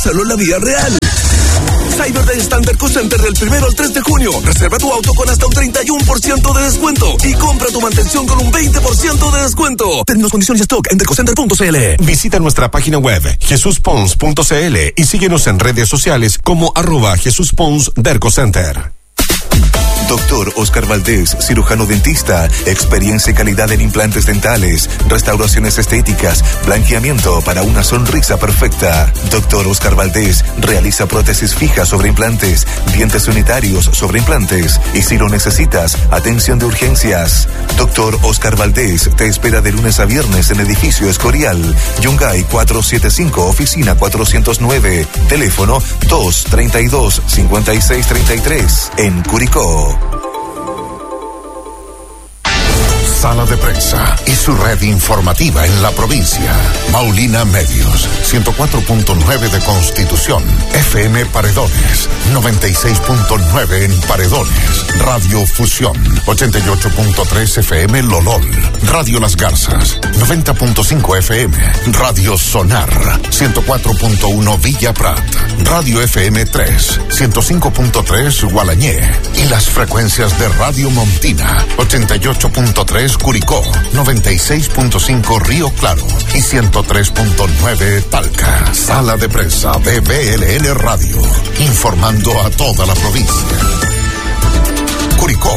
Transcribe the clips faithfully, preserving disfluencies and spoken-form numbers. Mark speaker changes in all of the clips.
Speaker 1: hacerlo en la vida real. Cyber Day está en Derco Center del primero al tres de junio. Reserva tu auto con hasta un treinta y uno por ciento de descuento y compra tu mantención con un veinte por ciento de descuento. Términos, condiciones y stock en dercocenter punto c l.
Speaker 2: Visita nuestra página web jesús pons punto c l y síguenos en redes sociales como arroba Jesús Pons Derco Center.
Speaker 3: Doctor Oscar Valdés, cirujano dentista, experiencia y calidad en implantes dentales, restauraciones estéticas, blanqueamiento para una sonrisa perfecta. Doctor Oscar Valdés realiza prótesis fijas sobre implantes, dientes unitarios sobre implantes y si lo necesitas, atención de urgencias. Doctor Oscar Valdés te espera de lunes a viernes en edificio Escorial, Yungay cuatrocientos setenta y cinco, oficina cuatrocientos nueve, teléfono dos treinta y dos, cincuenta y seis treinta y tres, en Curicó.
Speaker 4: Sala de Prensa y su red informativa en la provincia. Maulina Medios, ciento cuatro punto nueve de Constitución, F M Paredones, noventa y seis punto nueve en Paredones, Radio Fusión, ochenta y ocho punto tres F M Lolol, Radio Las Garzas, noventa punto cinco F M, Radio Sonar, ciento cuatro punto uno Villa Prat, Radio F M tres, ciento cinco punto tres Gualañé y las frecuencias de Radio Montina, ochenta y ocho punto tres Curicó, noventa y seis punto cinco Río Claro y ciento tres punto nueve Talca. Sala de Prensa de B L N Radio, informando a toda la provincia. Curicó.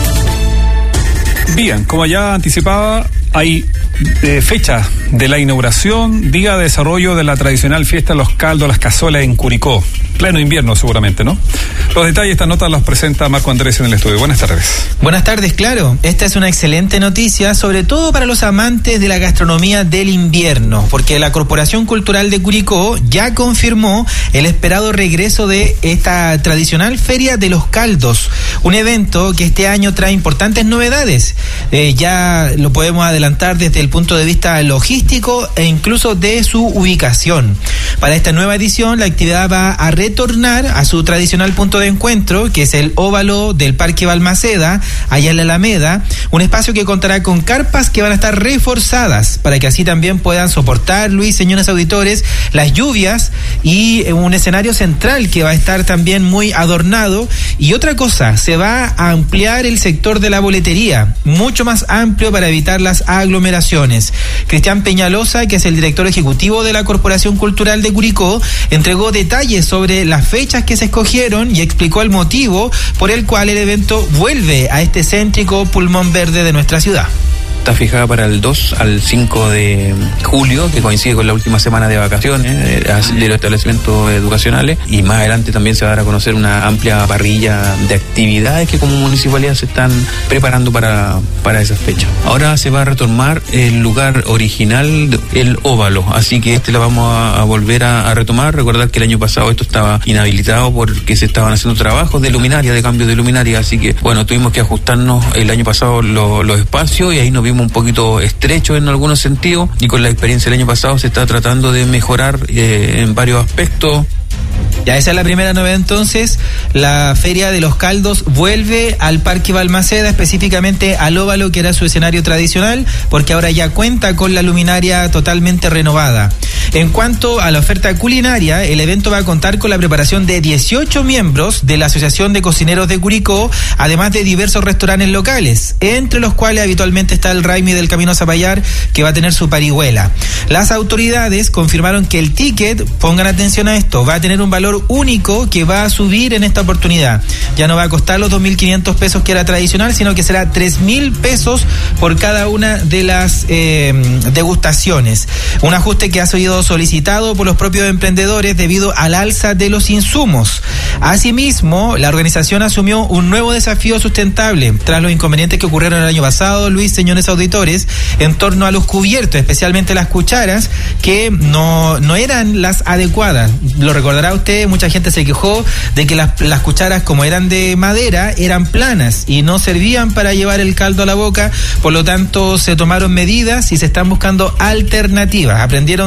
Speaker 5: Bien, como ya anticipaba, hay eh, fecha de la inauguración, día de desarrollo de la tradicional fiesta de los caldos, las cazuelas en Curicó. Pleno invierno seguramente, ¿no? Los detalles de esta nota los presenta Marco Andrés en el estudio. Buenas tardes.
Speaker 6: Buenas tardes, claro. Esta es una excelente noticia, sobre todo para los amantes de la gastronomía del invierno, porque la Corporación Cultural de Curicó ya confirmó el esperado regreso de esta tradicional Feria de los Caldos, un evento que este año trae importantes novedades. Eh, ya lo podemos adelantar desde el punto de vista logístico e incluso de su ubicación. Para esta nueva edición, la actividad va a retornar a su tradicional punto de encuentro, que es el óvalo del Parque Balmaceda, allá en la Alameda, un espacio que contará con carpas que van a estar reforzadas para que así también puedan soportar, Luis, señores auditores, las lluvias, y un escenario central que va a estar también muy adornado. Y otra cosa, se va a ampliar el sector de la boletería, mucho más amplio para evitar las aglomeraciones. Cristian Peñalosa, que es el director ejecutivo de la Corporación Cultural de Curicó, entregó detalles sobre las fechas que se escogieron y explicó el motivo por el cual el evento vuelve a este céntrico pulmón verde de nuestra ciudad.
Speaker 7: Está fijada para el dos al cinco de julio, que coincide con la última semana de vacaciones de los establecimientos educacionales, y más adelante también se va a dar a conocer una amplia parrilla de actividades que como municipalidad se están preparando para, para esas fechas. Ahora se va a retomar el lugar original, el óvalo, así que este lo vamos a, a volver a, a retomar. Recordar que el año pasado esto estaba inhabilitado porque se estaban haciendo trabajos de luminaria, de cambio de luminaria, así que bueno, tuvimos que ajustarnos el año pasado lo, los espacios y ahí nos vimos un poquito estrecho en algunos sentidos, y con la experiencia del año pasado se está tratando de mejorar eh, en varios aspectos.
Speaker 6: Ya, esa es la primera novedad entonces. La Feria de los Caldos vuelve al Parque Balmaceda, específicamente al óvalo, que era su escenario tradicional, porque ahora ya cuenta con la luminaria totalmente renovada. En cuanto a la oferta culinaria, el evento va a contar con la preparación de dieciocho miembros de la Asociación de Cocineros de Curicó, además de diversos restaurantes locales, entre los cuales habitualmente está el Raimi del Camino Zapallar, que va a tener su parihuela. Las autoridades confirmaron que el ticket, pongan atención a esto, va a tener un valor único que va a subir en esta oportunidad. Ya no va a costar los dos mil quinientos pesos que era tradicional, sino que será tres mil pesos por cada una de las eh, degustaciones. Un ajuste que ha sido solicitado por los propios emprendedores debido al alza de los insumos. Asimismo, la organización asumió un nuevo desafío sustentable tras los inconvenientes que ocurrieron el año pasado, Luis, señores auditores, en torno a los cubiertos, especialmente las cucharas, que no, no eran las adecuadas. Lo recordará usted, mucha gente se quejó de que las, las cucharas, como eran de madera, eran planas y no servían para llevar el caldo a la boca. Por lo tanto, se tomaron medidas y se están buscando alternativas. Aprendieron de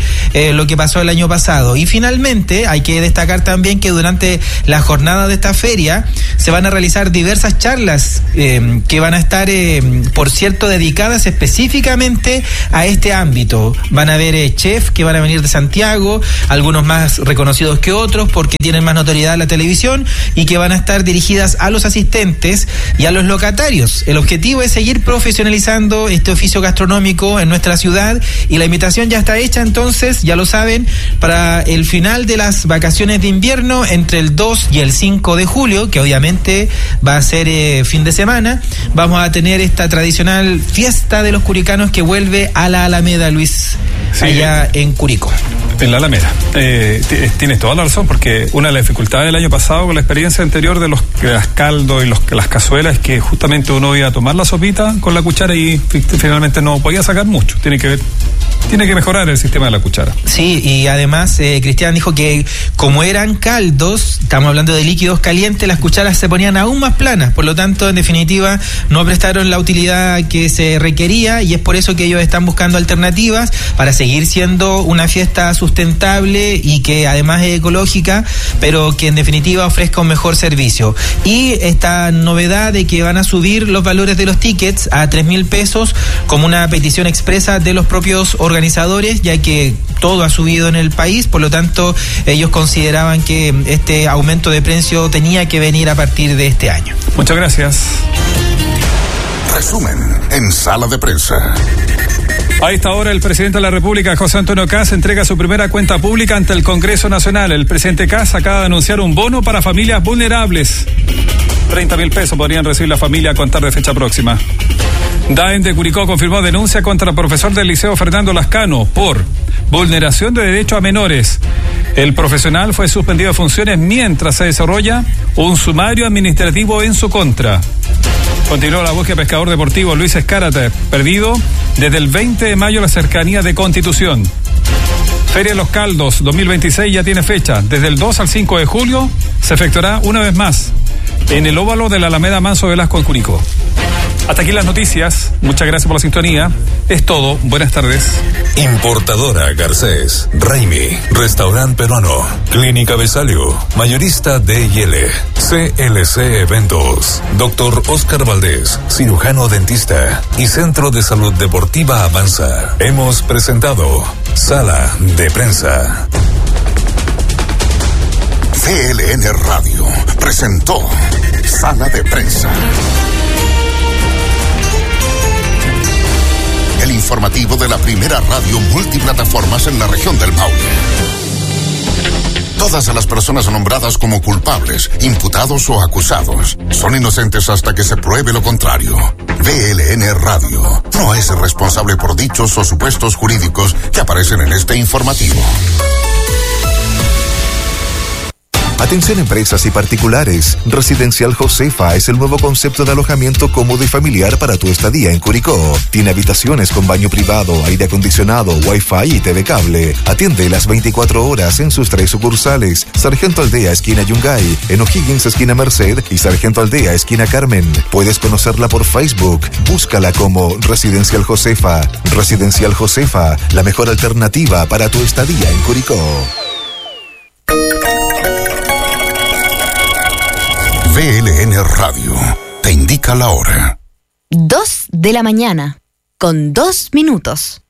Speaker 6: eh, lo que pasó el año pasado. Y finalmente hay que destacar también que durante la jornada de esta feria se van a realizar diversas charlas eh, que van a estar, eh, por cierto, dedicadas específicamente a este ámbito. Van a haber eh, chefs que van a venir de Santiago, algunos más reconocidos que otros porque tienen más notoriedad en la televisión, y que van a estar dirigidas a los asistentes y a los locatarios. El objetivo es seguir profesionalizando este oficio gastronómico en nuestra ciudad, y la invitación ya está hecha, entonces, ya lo saben, para el final de las vacaciones de invierno entre el dos y el cinco de julio, que obviamente va a ser eh, fin de semana. Vamos a tener esta tradicional fiesta de los curicanos que vuelve a la Alameda, Luis, sí, allá en Curicó.
Speaker 5: En la Alameda. Eh, t- tienes toda la razón, porque una de las dificultades del año pasado con la experiencia anterior de los, de las caldos y los, las cazuelas es que justamente uno iba a tomar la sopita con la cuchara y finalmente no podía sacar mucho. Tiene que ver, tiene que mejorar el sistema de la cuchara.
Speaker 6: Sí, y además eh, Cristian dijo que como eran caldos, estamos hablando de líquidos calientes, las cucharas se ponían aún más planas, por lo tanto, en definitiva, no prestaron la utilidad que se requería, y es por eso que ellos están buscando alternativas para seguir siendo una fiesta sustentable y que además es ecológica, pero que en definitiva ofrezca un mejor servicio. Y esta novedad de que van a subir los valores de los tickets a tres mil pesos como una petición expresa de los propios organizadores, ya que todo ha subido en el país, por lo tanto ellos consideraban que este aumento de precio tenía que venir a partir de este año.
Speaker 5: Muchas gracias.
Speaker 4: Resumen en Sala de Prensa.
Speaker 5: A esta hora, el presidente de la República, José Antonio Kast, entrega su primera cuenta pública ante el Congreso Nacional. El presidente Kast acaba de anunciar un bono para familias vulnerables. treinta mil pesos podrían recibir la familia a contar de fecha próxima. DAEM de Curicó confirmó denuncia contra el profesor del Liceo Fernando Lascano por vulneración de derechos a menores. El profesional fue suspendido de funciones mientras se desarrolla un sumario administrativo en su contra. Continuó la búsqueda de pescador deportivo Luis Escárate, perdido desde el veinte de mayo en la cercanía de Constitución. Feria de los Caldos dos mil veintiséis ya tiene fecha. Desde el dos al cinco de julio se efectuará una vez más en el óvalo de la Alameda Manso Velasco en Curicó. Hasta aquí las noticias. Muchas gracias por la sintonía. Es todo. Buenas tardes.
Speaker 8: Importadora Garcés, Raimi, Restaurante Peruano, Clínica Besalio, Mayorista D y L, C L C Eventos, Doctor Oscar Valdés, Cirujano Dentista y Centro de Salud Deportiva Avanza. Hemos presentado Sala de Prensa.
Speaker 4: V L N Radio presentó Sala de Prensa. El informativo de la primera radio multiplataformas en la región del Maule. Todas las personas nombradas como culpables, imputados o acusados son inocentes hasta que se pruebe lo contrario. V L N Radio no es responsable por dichos o supuestos jurídicos que aparecen en este informativo.
Speaker 3: Atención empresas y particulares. Residencial Josefa es el nuevo concepto de alojamiento cómodo y familiar para tu estadía en Curicó. Tiene habitaciones con baño privado, aire acondicionado, wifi y T V cable. Atiende las veinticuatro horas en sus tres sucursales: Sargento Aldea, esquina Yungay, en O'Higgins, esquina Merced, y Sargento Aldea, esquina Carmen. Puedes conocerla por Facebook. Búscala como Residencial Josefa. Residencial Josefa, la mejor alternativa para tu estadía en Curicó.
Speaker 4: V L N Radio te indica la hora.
Speaker 9: Dos de la mañana, con dos minutos.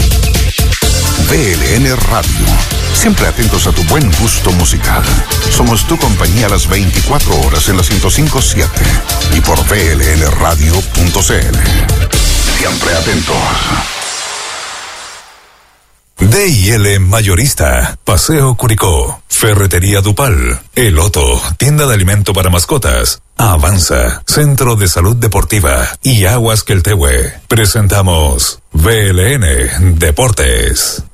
Speaker 4: V L N Radio, siempre atentos a tu buen gusto musical. Somos tu compañía a las veinticuatro horas en la ciento cinco punto siete y por V L N radio punto c l. Siempre atentos.
Speaker 8: D y L Mayorista, Paseo Curicó, Ferretería Dupal, El Otto, Tienda de Alimento para Mascotas, Avanza, Centro de Salud Deportiva y Aguas Queltehue. Presentamos V L N Deportes.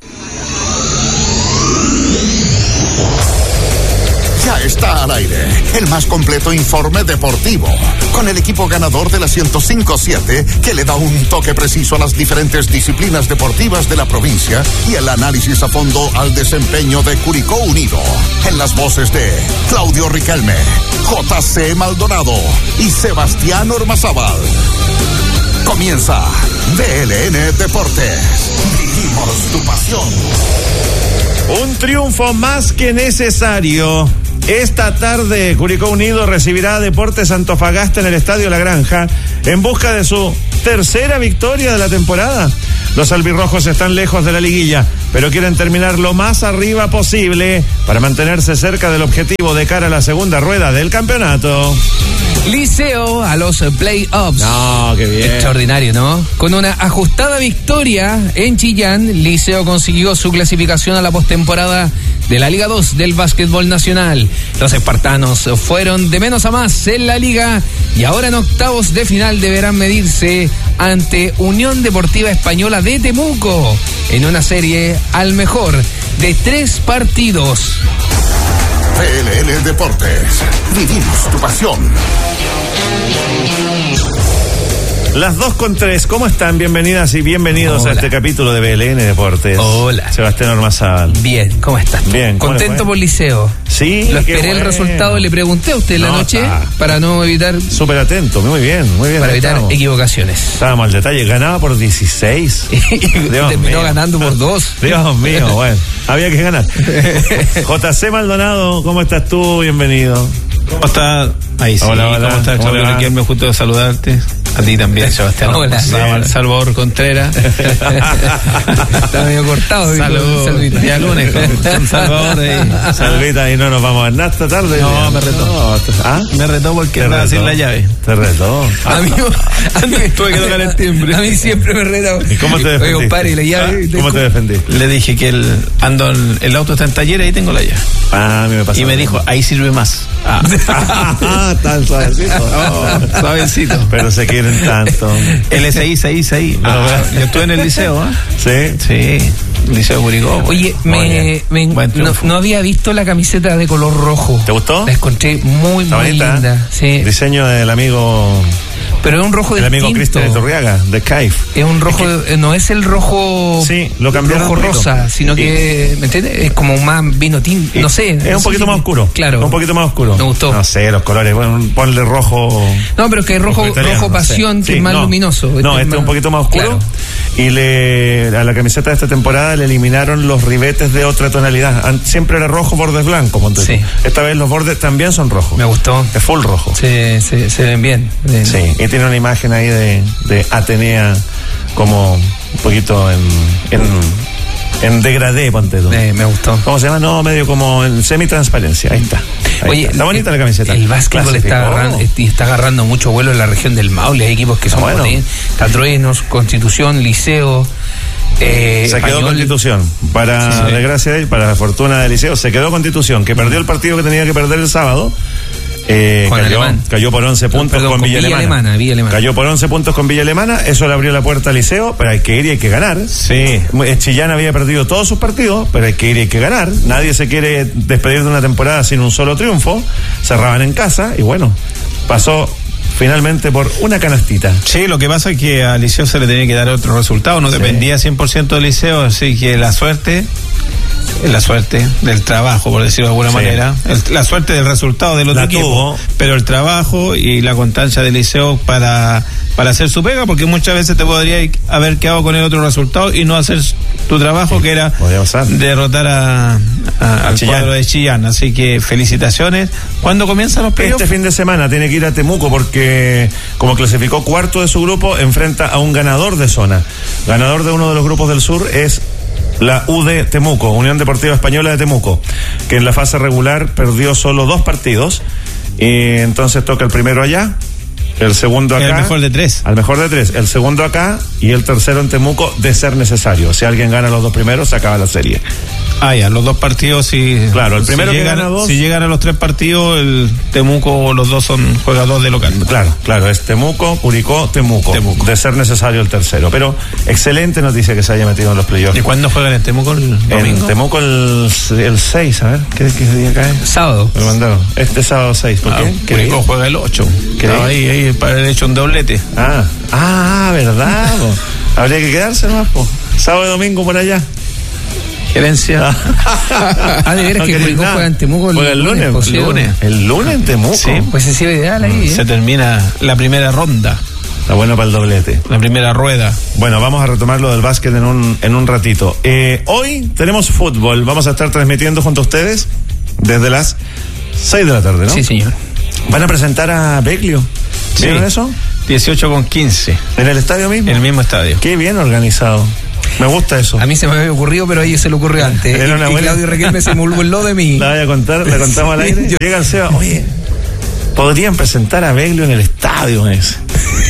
Speaker 4: Ya está al aire el más completo informe deportivo, con el equipo ganador de la ciento cinco punto siete, que le da un toque preciso a las diferentes disciplinas deportivas de la provincia y el análisis a fondo al desempeño de Curicó Unido. En las voces de Claudio Riquelme, J C Maldonado y Sebastián Ormazábal. Comienza V L N Deportes. Vivimos Vivimos tu pasión.
Speaker 10: Un triunfo más que necesario. Esta tarde, Curicó Unido recibirá a Deportes Antofagasta en el Estadio La Granja en busca de su tercera victoria de la temporada. Los albirrojos están lejos de la liguilla, pero quieren terminar lo más arriba posible para mantenerse cerca del objetivo de cara a la segunda rueda del campeonato.
Speaker 11: Liceo a los playoffs.
Speaker 10: No, qué bien.
Speaker 11: Extraordinario, ¿no? Con una ajustada victoria en Chillán, Liceo consiguió su clasificación a la postemporada de la Liga dos del básquetbol nacional. Los espartanos fueron de menos a más en la liga y ahora en octavos de final deberán medirse ante Unión Deportiva Española de Temuco en una serie al mejor de tres partidos.
Speaker 4: P L L Deportes. Vivimos tu pasión.
Speaker 10: Las dos con tres, ¿cómo están? Bienvenidas y bienvenidos Hola. a este capítulo de B L N Deportes.
Speaker 11: Hola.
Speaker 10: Sebastián Ormazábal.
Speaker 11: Bien, ¿cómo estás?
Speaker 10: Bien.
Speaker 11: Contento por Liceo.
Speaker 10: Sí.
Speaker 11: Lo esperé bueno. El resultado, le pregunté a usted en la no, noche está, para no evitar...
Speaker 10: Súper atento, muy bien, muy bien.
Speaker 11: Para evitar
Speaker 10: estamos.
Speaker 11: equivocaciones.
Speaker 10: Estábamos al detalle, ganaba por dieciséis.
Speaker 11: Terminó mío. ganando por dos.
Speaker 10: Dios mío, bueno, había que ganar. J C Maldonado, ¿cómo estás tú? Bienvenido.
Speaker 12: ¿Cómo estás? Ahí sí,
Speaker 10: hola, hola.
Speaker 12: ¿Cómo estás, Claudio? Aquí me justo de saludarte. A ti también, Sebastián.
Speaker 11: Hola.
Speaker 12: Salvador Contreras.
Speaker 11: Está medio cortado.
Speaker 12: Saludos. Día lunes con Salvador.
Speaker 10: Y... Salvita, y no nos vamos a ver nada esta tarde.
Speaker 12: No, me retó. No,
Speaker 10: ¿Ah?
Speaker 12: Me retó porque andaba sin la llave.
Speaker 10: Te retó.
Speaker 11: A mí, a mí tuve que tocar el timbre. A mí siempre me retó.
Speaker 10: ¿Y cómo te defendiste?
Speaker 11: Oye, compadre, la llave.
Speaker 10: ¿Ah? ¿Cómo te defendí?
Speaker 12: Le dije que el, ando en, el auto está en taller y ahí tengo la llave.
Speaker 10: Ah, a mí me pasó.
Speaker 12: Y me dijo, ahí sirve más.
Speaker 10: Ah, ah tan suavecito.
Speaker 12: Oh, suavecito.
Speaker 10: Pero se quieren tanto.
Speaker 12: El S I, S I, S I. Ah, yo estuve en el liceo, ¿eh?
Speaker 10: Sí.
Speaker 12: Sí. Liceo Curicó.
Speaker 11: Oye, me, me no, no había visto la camiseta de color rojo.
Speaker 10: ¿Te gustó?
Speaker 11: La encontré muy,
Speaker 10: Está
Speaker 11: muy
Speaker 10: bonita,
Speaker 11: linda. Sí.
Speaker 10: Diseño del amigo...
Speaker 11: Pero es un rojo
Speaker 10: el
Speaker 11: distinto.
Speaker 10: amigo Cristian Iturriaga, de Caif.
Speaker 11: Es un rojo, es que, no es el rojo
Speaker 10: sí, lo cambiaron
Speaker 11: rojo rosa, sino que, ¿me entiendes? Es como más vino tinto, no sé.
Speaker 10: Es
Speaker 11: no
Speaker 10: un
Speaker 11: sé
Speaker 10: poquito
Speaker 11: si,
Speaker 10: más oscuro.
Speaker 11: Claro.
Speaker 10: Un poquito más oscuro.
Speaker 11: Me gustó.
Speaker 10: No sé, los colores, bueno, ponle rojo.
Speaker 11: No, pero es que es rojo, rojo, rojo pasión, no sé. que sí, es más
Speaker 10: no,
Speaker 11: luminoso.
Speaker 10: No, este, este es más, un poquito más oscuro. Claro. Y le, a la camiseta de esta temporada le eliminaron los ribetes de otra tonalidad. Siempre era rojo, bordes blancos. Sí. Esta vez los bordes también son rojos.
Speaker 11: Me gustó.
Speaker 10: Es full rojo.
Speaker 11: Sí, sí, se ven bien. bien.
Speaker 10: Sí, y tiene una imagen ahí de, de Atenea como un poquito en... en En degradé, ponte tú.
Speaker 11: Eh, me gustó.
Speaker 10: ¿Cómo se llama? No, medio como en semitransparencia. Ahí está. Ahí
Speaker 11: Oye,
Speaker 10: está. Está bonita la camiseta.
Speaker 11: El básquetbol está agarrando, está agarrando mucho vuelo en la región del Maule. Hay equipos que son
Speaker 10: bueno.
Speaker 11: Truenos, Constitución, Liceo. Eh,
Speaker 10: se quedó
Speaker 11: Español.
Speaker 10: Constitución. Para sí, sí. desgracia de él, para la fortuna del Liceo, se quedó Constitución, que perdió el partido que tenía que perder el sábado. Eh, cayó, cayó por once puntos Perdón, con, con Villa, Villa, Alemana.
Speaker 11: Alemana, Villa Alemana.
Speaker 10: Cayó por once puntos con Villa Alemana. Eso le abrió la puerta al Liceo, pero hay que ir y hay que ganar.
Speaker 12: Sí.
Speaker 10: Chillán había perdido todos sus partidos, pero hay que ir y hay que ganar. Nadie se quiere despedir de una temporada sin un solo triunfo. Cerraban en casa y bueno, pasó finalmente por una canastita.
Speaker 12: Sí, lo que pasa es que al Liceo se le tenía que dar otro resultado. No sí. dependía cien por ciento del Liceo, así que la suerte... la suerte del trabajo, por decirlo de alguna sí. manera, el, la suerte del resultado del otro la equipo, tuvo. Pero el trabajo y la constancia del Liceo para, para hacer su pega, porque muchas veces te podría haber quedado con el otro resultado y no hacer tu trabajo, sí. que era derrotar a, a, al Chillán. Cuadro de Chillán. Así que felicitaciones. ¿Cuándo comienzan los playoffs?
Speaker 10: Este fin de semana tiene que ir a Temuco porque como clasificó cuarto de su grupo, enfrenta a un ganador de zona. Ganador de uno de los grupos del sur es la U D Temuco, Unión Deportiva Española de Temuco, que en la fase regular perdió solo dos partidos y entonces toca el primero allá, el segundo acá.
Speaker 12: El mejor de tres.
Speaker 10: Al mejor de tres, el segundo acá y el tercero en Temuco de ser necesario. Si alguien gana los dos primeros, se acaba la serie.
Speaker 12: Ah, ya, los dos partidos, si...
Speaker 10: Claro, el primero
Speaker 12: si
Speaker 10: que
Speaker 12: llegan,
Speaker 10: gana dos...
Speaker 12: Si llegan a los tres partidos, el Temuco, los dos son juega dos de local.
Speaker 10: Claro, claro, es Temuco, Curicó, Temuco. Temuco. De ser necesario el tercero. Pero excelente noticia que se haya metido en los playoffs.
Speaker 12: ¿Y cuándo juegan en Temuco el domingo?
Speaker 10: En Temuco el, el seis, a ver, ¿qué, qué día cae?
Speaker 11: Sábado.
Speaker 10: Me mandaron. Este sábado seis, ¿por
Speaker 12: ah,
Speaker 10: qué?
Speaker 12: Curicó juega el ocho. No, ahí, ahí, para haber hecho un doblete.
Speaker 10: Ah, ah, verdad. Habría que quedarse nomás, po. Sábado y domingo por allá.
Speaker 12: Gerencia.
Speaker 11: Ah, de veras no que Curicó juega en Temuco el,
Speaker 10: juega el lunes.
Speaker 11: lunes,
Speaker 10: el lunes. El lunes en Temuco.
Speaker 11: Sí, pues ese ideal ahí.
Speaker 12: Se
Speaker 11: ¿eh?
Speaker 12: termina la primera ronda.
Speaker 10: Está bueno para el doblete.
Speaker 12: La primera rueda.
Speaker 10: Bueno, vamos a retomar lo del básquet en un, en un ratito. Eh, hoy tenemos fútbol. Vamos a estar transmitiendo junto a ustedes desde las seis de la tarde, ¿no?
Speaker 11: Sí, señor.
Speaker 10: Van a presentar a Beglio. ¿Vieron
Speaker 12: Sí.
Speaker 10: eso?
Speaker 12: dieciocho con quince.
Speaker 10: ¿En el estadio mismo?
Speaker 12: En el mismo estadio.
Speaker 10: Qué bien organizado. Me gusta eso.
Speaker 11: A mí se me había ocurrido, pero a ellos se le ocurrió antes.
Speaker 10: Era
Speaker 11: Y,
Speaker 10: una
Speaker 11: y
Speaker 10: buena-
Speaker 11: Claudio Requelme se burló de mí.
Speaker 10: La voy a contar, la contamos al aire.
Speaker 11: Yo-
Speaker 10: Llega el Seba, oye, podrían presentar a Beglio en el estadio, me dice.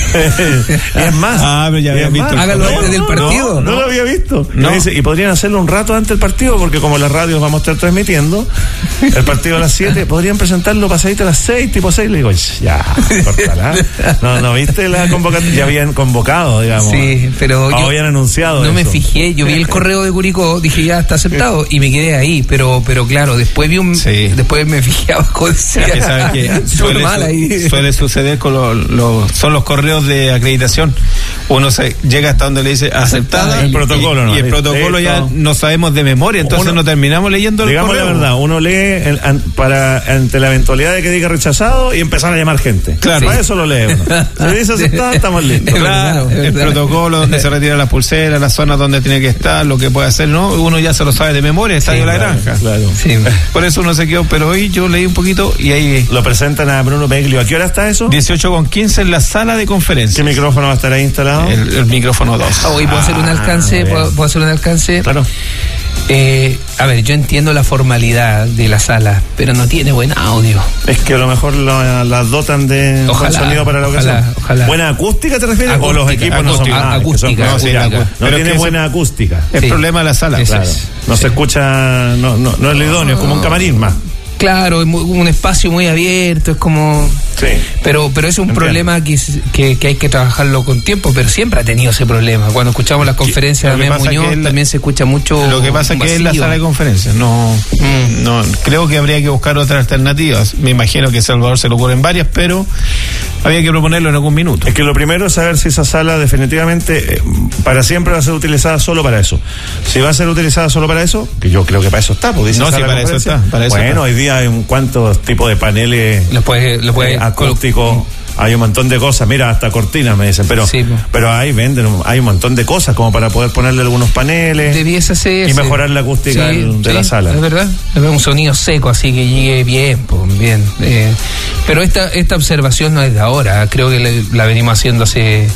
Speaker 10: Y es más.
Speaker 12: Ah, pero ya
Speaker 10: y
Speaker 12: había
Speaker 10: es
Speaker 12: visto
Speaker 10: más.
Speaker 12: el
Speaker 11: Hágalo
Speaker 12: correo.
Speaker 11: antes del partido.
Speaker 10: No, no lo había visto.
Speaker 12: No.
Speaker 10: Me dice, y podrían hacerlo un rato antes del partido, porque como las radios vamos a estar transmitiendo el partido a las siete, podrían presentarlo pasadito a las seis, tipo seis. Le digo, ya, córtala. No, no, viste la convocatoria. Ya habían convocado, digamos.
Speaker 11: Sí, pero
Speaker 10: O
Speaker 11: yo
Speaker 10: habían anunciado.
Speaker 11: no me
Speaker 10: eso.
Speaker 11: fijé. Yo vi el correo de Curicó, dije ya está aceptado y me quedé ahí. Pero, pero claro, después vi un,
Speaker 12: Sí.
Speaker 11: después me fijé abajo. Decía,
Speaker 12: Es que sabes que suele,
Speaker 11: normal ahí.
Speaker 12: su- suele suceder con los lo, son los correos de acreditación. Uno se llega hasta donde le dice aceptada.
Speaker 10: El protocolo,
Speaker 12: y,
Speaker 10: ¿no?
Speaker 12: y el protocolo ya
Speaker 10: Listo.
Speaker 12: no sabemos de memoria, entonces
Speaker 10: Uno-
Speaker 12: no terminamos leyendo el
Speaker 10: Digamos
Speaker 12: correo.
Speaker 10: la verdad, uno lee el- an- para ante la eventualidad de que diga rechazado y empezar a llamar gente.
Speaker 12: Claro.
Speaker 10: Para eso lo lee uno. Si dice aceptado, estamos listos.
Speaker 11: Es
Speaker 12: Claro,
Speaker 11: verdad, es
Speaker 12: el
Speaker 11: verdad.
Speaker 12: protocolo donde se retira las pulseras, las zonas donde tiene que estar, lo que puede hacer, ¿no? Uno ya se lo sabe de memoria, Estadio La
Speaker 10: claro,
Speaker 12: Granja.
Speaker 10: claro.
Speaker 11: Sí.
Speaker 12: Por eso uno se quedó, pero hoy yo leí un poquito y ahí
Speaker 10: Lo presentan a Bruno Beglio. ¿A qué hora está eso?
Speaker 12: dieciocho con quince en la sala de
Speaker 10: ¿Qué
Speaker 12: conferencias.
Speaker 10: micrófono va a estar ahí instalado?
Speaker 12: El, el micrófono dos.
Speaker 11: Ah, hoy puedo hacer un alcance,
Speaker 10: muy bien.
Speaker 11: puedo, puedo hacer un alcance.
Speaker 10: Claro.
Speaker 11: Eh, a ver, yo entiendo la formalidad de la sala, pero no tiene buen audio.
Speaker 10: Es que a lo mejor la- las dotan de buen
Speaker 11: Ojalá,
Speaker 10: sonido para la
Speaker 11: ojalá,
Speaker 10: ocasión.
Speaker 11: ojalá.
Speaker 10: ¿Buena acústica te refieres? ¿O los
Speaker 11: Acústica,
Speaker 10: equipos no son
Speaker 11: acústica,
Speaker 10: ah, que son-
Speaker 11: acústica,
Speaker 10: no, sí,
Speaker 12: acústica.
Speaker 10: no
Speaker 12: Pero
Speaker 10: tiene
Speaker 12: que
Speaker 10: buena acústica.
Speaker 12: El
Speaker 11: Sí.
Speaker 12: problema de la sala.
Speaker 11: Eso
Speaker 12: Claro.
Speaker 11: es.
Speaker 10: No se escucha, no, no, no es lo idóneo, es como un camarín más.
Speaker 11: Claro, es muy- un espacio muy abierto, es como...
Speaker 10: Sí.
Speaker 11: Pero, pero es un
Speaker 10: Entiendo.
Speaker 11: problema que, es- que, que hay que trabajarlo con tiempo, pero siempre ha tenido ese problema. Cuando escuchamos las conferencias
Speaker 12: lo
Speaker 11: de
Speaker 12: que
Speaker 11: Memo
Speaker 12: pasa
Speaker 11: Muñoz,
Speaker 12: que es la-
Speaker 11: también se escucha mucho.
Speaker 12: Lo que pasa es
Speaker 11: un
Speaker 12: que es la
Speaker 11: vacío.
Speaker 12: sala de conferencias. No,
Speaker 11: Mm.
Speaker 12: no, creo que habría que buscar otras alternativas. Me imagino que a Salvador se le ocurren varias, pero había que proponerlo en algún minuto.
Speaker 10: Es que lo primero es saber si esa sala definitivamente eh, para siempre va a ser utilizada solo para eso. Si va a ser utilizada solo para eso, que yo creo que para eso está, pues dice
Speaker 12: No,
Speaker 10: sala
Speaker 12: sí,
Speaker 10: de
Speaker 12: para eso
Speaker 10: conferencia.
Speaker 12: está, para eso
Speaker 10: bueno,
Speaker 12: está.
Speaker 10: hoy día hay un cuantos tipos de paneles
Speaker 11: Lo puede, lo puede
Speaker 10: eh, acústicos, hay un montón de cosas, mira, hasta cortinas me dicen, pero
Speaker 11: Sí, pues.
Speaker 10: pero ahí venden, un- hay un montón de cosas como para poder ponerle algunos paneles
Speaker 11: Debiese ser.
Speaker 10: y mejorar la acústica del- de la sala.
Speaker 11: Es verdad. Es un sonido seco, así que llegue bien, pues, bien. Eh, pero esta, esta observación no es de ahora, creo que le- la venimos haciendo hace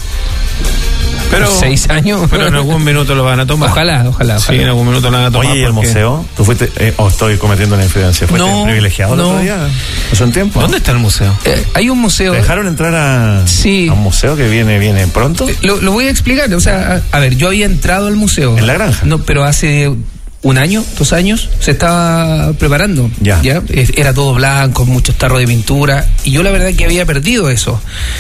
Speaker 12: Pero,
Speaker 11: seis años.
Speaker 12: pero en algún minuto lo van a tomar.
Speaker 11: Ojalá, ojalá,
Speaker 12: Sí,
Speaker 11: ojalá.
Speaker 12: en algún minuto lo van a tomar.
Speaker 10: Oye, ¿y el
Speaker 12: porque-
Speaker 10: museo? ¿Tú fuiste, eh, o estoy cometiendo una infidencia? ¿Fuiste
Speaker 11: No,
Speaker 10: privilegiado el
Speaker 11: no.
Speaker 10: otro día? ¿Hace un tiempo?
Speaker 12: ¿Dónde está el museo?
Speaker 11: Eh, hay un museo.
Speaker 10: ¿Te dejaron entrar a,
Speaker 11: Sí.
Speaker 10: a un museo que viene, viene pronto?
Speaker 11: Lo, lo voy a explicar. O sea, a, a ver, yo había entrado al museo.
Speaker 10: ¿En la granja?
Speaker 11: No, pero hace un año, dos años, se estaba preparando.
Speaker 10: Ya.
Speaker 11: Es- Era todo blanco, muchos tarros de pintura. Y yo la verdad que había perdido eso.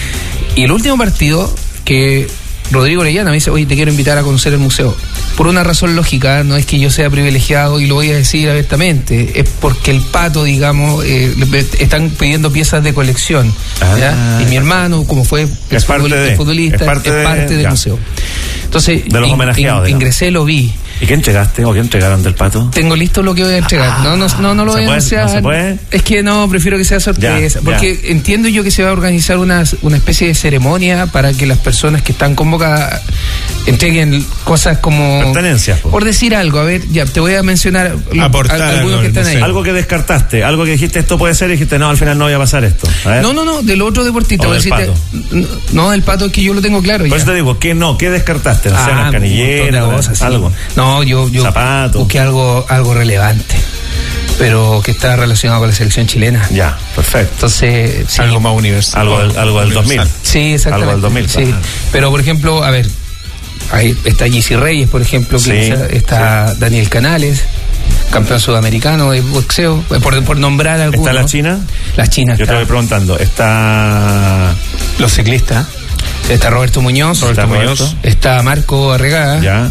Speaker 11: Y el último partido que Rodrigo Orellana me dice, oye, te quiero invitar a conocer el museo. Por una razón lógica, no es que yo sea privilegiado y lo voy a decir abiertamente, es porque el Pato, digamos, eh, le- están pidiendo piezas de colección.
Speaker 10: Ah,
Speaker 11: ¿ya? Y mi hermano, como fue
Speaker 10: Es parte
Speaker 11: futbol-
Speaker 10: de-
Speaker 11: futbolista,
Speaker 10: es parte de-
Speaker 11: del
Speaker 10: ya.
Speaker 11: museo. Entonces,
Speaker 10: De los
Speaker 11: in-
Speaker 10: homenajeados,
Speaker 11: in-
Speaker 10: digamos.
Speaker 11: ingresé, lo vi.
Speaker 10: ¿Y qué entregaste o qué entregaron del Pato?
Speaker 11: Tengo listo lo que voy a entregar. no, no, no, no lo
Speaker 10: ¿se
Speaker 11: voy a
Speaker 10: puede?
Speaker 11: anunciar.
Speaker 10: ¿No se puede?
Speaker 11: Es que no, prefiero que sea sorpresa.
Speaker 10: Ya,
Speaker 11: porque
Speaker 10: ya.
Speaker 11: entiendo yo que se va a organizar una, una especie de ceremonia para que las personas que están convocadas entreguen cosas como.
Speaker 10: Pertenencias, po.
Speaker 11: Por decir algo, a ver, ya te voy a mencionar lo-
Speaker 12: Aportar
Speaker 11: a-
Speaker 12: algo
Speaker 11: algunos que
Speaker 12: al
Speaker 11: están ahí.
Speaker 12: museo.
Speaker 10: Algo que descartaste, algo que dijiste esto puede ser y dijiste no, al final no voy a pasar esto. A ver.
Speaker 11: No, no, no, del otro deportista.
Speaker 10: O
Speaker 11: voy a
Speaker 10: del
Speaker 11: decirte- no, no, del Pato es que yo lo tengo claro.
Speaker 10: Por
Speaker 11: ya.
Speaker 10: eso te digo, ¿qué no? ¿Qué descartaste? No sé,
Speaker 11: Ah,
Speaker 10: unas
Speaker 11: un montón de
Speaker 10: canilleras,
Speaker 11: cosas, sí.
Speaker 10: algo.
Speaker 11: No, yo, yo
Speaker 10: Zapatos.
Speaker 11: busqué algo, algo relevante, pero que está relacionado con la selección chilena.
Speaker 10: Ya, perfecto.
Speaker 11: Entonces, sí.
Speaker 12: Algo más universal.
Speaker 10: Algo del, algo del dos mil.
Speaker 11: Sí, exactamente.
Speaker 10: Algo del dos mil.
Speaker 11: Sí.
Speaker 10: ajá.
Speaker 11: Pero, por ejemplo, a ver, ahí está Jessy Reyes, por ejemplo, que
Speaker 10: Sí,
Speaker 11: quizá- está Daniel Canales, campeón sudamericano de boxeo, eh, por, por nombrar algunos.
Speaker 10: ¿Está la China?
Speaker 11: Las chinas.
Speaker 10: Yo te
Speaker 11: está,
Speaker 10: voy preguntando. Está.
Speaker 12: Los ciclistas.
Speaker 11: está Roberto Muñoz,
Speaker 10: Roberto
Speaker 11: está,
Speaker 10: Muñoz.
Speaker 11: está Marco Arregada.
Speaker 10: Ya.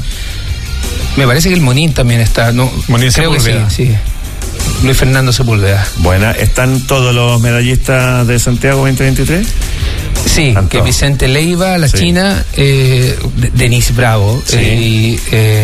Speaker 11: Me parece que el Monín también está. No,
Speaker 12: Monín
Speaker 11: creo que sí,
Speaker 12: Sepúlveda.
Speaker 11: sí. Luis Fernando Sepúlveda.
Speaker 10: Buena. ¿Están todos los medallistas de Santiago veinte veintitrés?
Speaker 11: Sí,
Speaker 10: Tanto.
Speaker 11: que Vicente Leiva, la
Speaker 10: Sí.
Speaker 11: China, eh, De- Denise Bravo
Speaker 10: Sí.
Speaker 11: eh, y eh,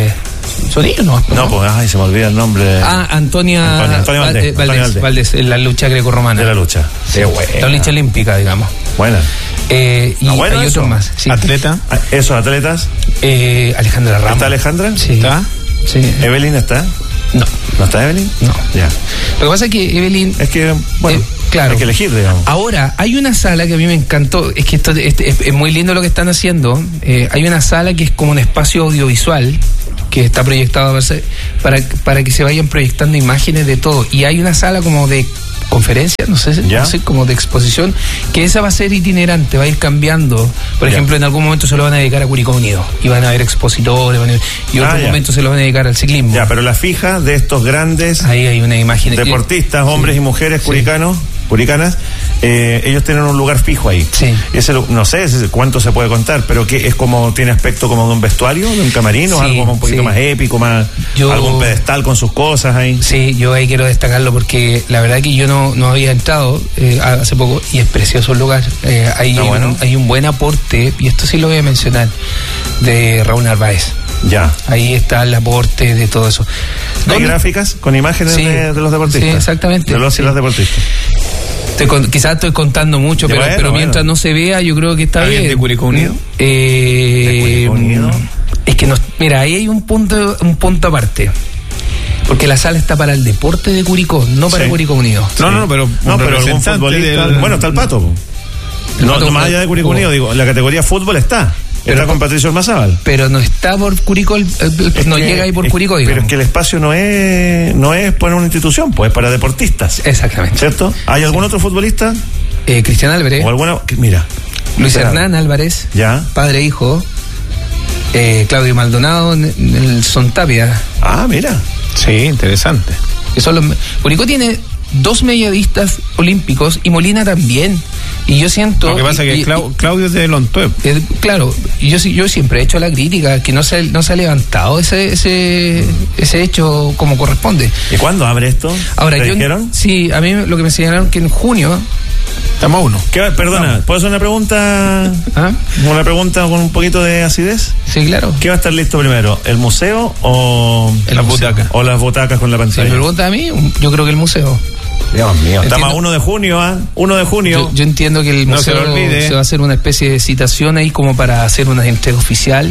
Speaker 11: Son ellos, ¿no?
Speaker 10: No, pues, ay, se me olvida el nombre.
Speaker 11: Ah, Antonia,
Speaker 10: Antonia, Antonia Valdés,
Speaker 11: Valdés,
Speaker 10: Antonia Valdés.
Speaker 11: Valdés, en la lucha grecorromana.
Speaker 10: De la lucha.
Speaker 11: Sí, la lucha olímpica, digamos.
Speaker 10: Buena.
Speaker 11: Eh, y
Speaker 10: No, bueno,
Speaker 11: hay
Speaker 10: eso.
Speaker 11: otros más. Sí.
Speaker 12: Atleta.
Speaker 10: Esos atletas.
Speaker 11: Eh, Alejandra Ramos.
Speaker 10: ¿Está Alejandra?
Speaker 11: Sí.
Speaker 12: ¿Está?
Speaker 11: Sí.
Speaker 10: ¿Evelyn está?
Speaker 11: No.
Speaker 10: ¿No está Evelyn?
Speaker 11: No.
Speaker 10: Ya.
Speaker 11: Lo que pasa es que Evelyn.
Speaker 10: Es que, bueno,
Speaker 11: eh, claro.
Speaker 10: hay que elegir, digamos.
Speaker 11: Ahora, hay una sala que a mí me encantó. Es que esto es, es- es muy lindo lo que están haciendo. Eh, hay una sala que es como un espacio audiovisual que está proyectado para, ser- para, para que se vayan proyectando imágenes de todo. Y hay una sala como de conferencia, no sé,
Speaker 10: ¿Ya?
Speaker 11: no sé, como de exposición, que esa va a ser itinerante, va a ir cambiando. Por
Speaker 10: Ya.
Speaker 11: ejemplo, en algún momento se lo van a dedicar a Curicó Unido y van a haber expositores, van a- y otro
Speaker 10: Ah, ya.
Speaker 11: momento se lo van a dedicar al ciclismo.
Speaker 10: Ya, pero la fija de estos grandes
Speaker 11: Ahí hay una imagen.
Speaker 10: deportistas, hombres
Speaker 11: Sí.
Speaker 10: y mujeres
Speaker 11: Sí.
Speaker 10: curicanos, curicanas, eh, ellos tienen un lugar fijo ahí.
Speaker 11: Sí.
Speaker 10: Ese, lu- no sé ese- cuánto se puede contar, pero que es como, tiene aspecto como de un vestuario, de un camarín, o
Speaker 11: Sí,
Speaker 10: algo como un poquito
Speaker 11: sí.
Speaker 10: más épico, más
Speaker 11: Yo-
Speaker 10: algún pedestal con sus cosas ahí.
Speaker 11: Sí, yo ahí quiero destacarlo porque la verdad que yo no, no había entrado eh, hace poco y es precioso el lugar. Eh, hay,
Speaker 10: Ah,
Speaker 11: un,
Speaker 10: bueno.
Speaker 11: hay un buen aporte, y esto sí lo voy a mencionar, de Raúl Narváez.
Speaker 10: Ya.
Speaker 11: Ahí está el aporte de todo eso.
Speaker 10: ¿Hay
Speaker 11: ¿Dónde-
Speaker 10: gráficas con imágenes
Speaker 11: Sí.
Speaker 10: de, de los deportistas?
Speaker 11: Sí, exactamente.
Speaker 10: De los y
Speaker 11: Sí.
Speaker 10: las deportistas.
Speaker 11: Estoy con- quizás estoy contando mucho,
Speaker 10: Ya,
Speaker 11: pero,
Speaker 10: bueno,
Speaker 11: pero mientras
Speaker 10: bueno.
Speaker 11: no se vea, yo creo que está
Speaker 12: ¿Alguien
Speaker 11: bien.
Speaker 12: de Curicó Unido?
Speaker 11: Eh,
Speaker 10: ¿De Curicó Unido?
Speaker 11: Es que no, mira, ahí hay un punto, un punto aparte. Porque la sala está para el deporte de Curicó, no para
Speaker 10: Sí.
Speaker 11: Curicó Unido.
Speaker 12: No, no, no, pero
Speaker 10: No,
Speaker 12: un
Speaker 10: pero algún
Speaker 12: representante
Speaker 10: futbolista.
Speaker 12: del-
Speaker 10: Bueno, está el Pato. po.
Speaker 11: El
Speaker 10: No,
Speaker 11: Pato
Speaker 10: no más
Speaker 11: jugó-
Speaker 10: allá de Curicó
Speaker 11: jugó.
Speaker 10: Unido, digo, la categoría fútbol está.
Speaker 11: Pero-
Speaker 10: está con Patricio Ormazábal.
Speaker 11: Pero no está por Curicó, el- el-
Speaker 10: Es
Speaker 11: no
Speaker 10: que-
Speaker 11: llega ahí por
Speaker 10: es-
Speaker 11: Curicó,
Speaker 10: Pero
Speaker 11: digamos.
Speaker 10: es que el espacio no es no es para una institución, pues es para deportistas.
Speaker 11: Exactamente.
Speaker 10: ¿Cierto? ¿Hay algún otro futbolista?
Speaker 11: Eh, Cristian Álvarez,
Speaker 10: O alguna. que- Mira.
Speaker 11: Luis
Speaker 10: Espera.
Speaker 11: Hernán Álvarez,
Speaker 10: Ya.
Speaker 11: padre e hijo, eh, Claudio Maldonado, N- Nelson Tapia.
Speaker 10: Ah, mira.
Speaker 12: Sí, interesante.
Speaker 11: Que son los, Curicó tiene dos mediadistas olímpicos y Molina también. Y yo siento.
Speaker 12: Lo que pasa
Speaker 11: y-
Speaker 12: es que
Speaker 11: y-
Speaker 12: Clau- Claudio es de Lontuep.
Speaker 11: Eh, claro, y yo sí- yo siempre he hecho la crítica que no se no se ha levantado ese ese ese hecho como corresponde.
Speaker 10: ¿Y cuándo abre esto?
Speaker 11: Ahora
Speaker 10: ¿Te
Speaker 11: yo
Speaker 10: dijeron?
Speaker 11: sí, a mí lo que me señalaron que en junio,
Speaker 12: Estamos a uno.
Speaker 10: ¿Qué va- perdona, ¿puedo hacer una pregunta?
Speaker 11: ¿ah?
Speaker 10: Una pregunta con un poquito de acidez.
Speaker 11: Sí, claro.
Speaker 10: ¿Qué va a estar listo primero? ¿El museo o
Speaker 11: El
Speaker 10: las
Speaker 11: museo.
Speaker 10: butacas? O las butacas con la
Speaker 11: Si me
Speaker 10: pantalla.
Speaker 11: pregunta a mí, yo creo que el museo.
Speaker 10: Dios mío. Estamos
Speaker 11: Entiendo.
Speaker 10: a uno de junio, ¿ah? uno de junio.
Speaker 11: Yo, yo entiendo que el
Speaker 12: No se
Speaker 11: museo
Speaker 12: lo olvide.
Speaker 11: se va a hacer una especie de citación ahí como para hacer una entrega oficial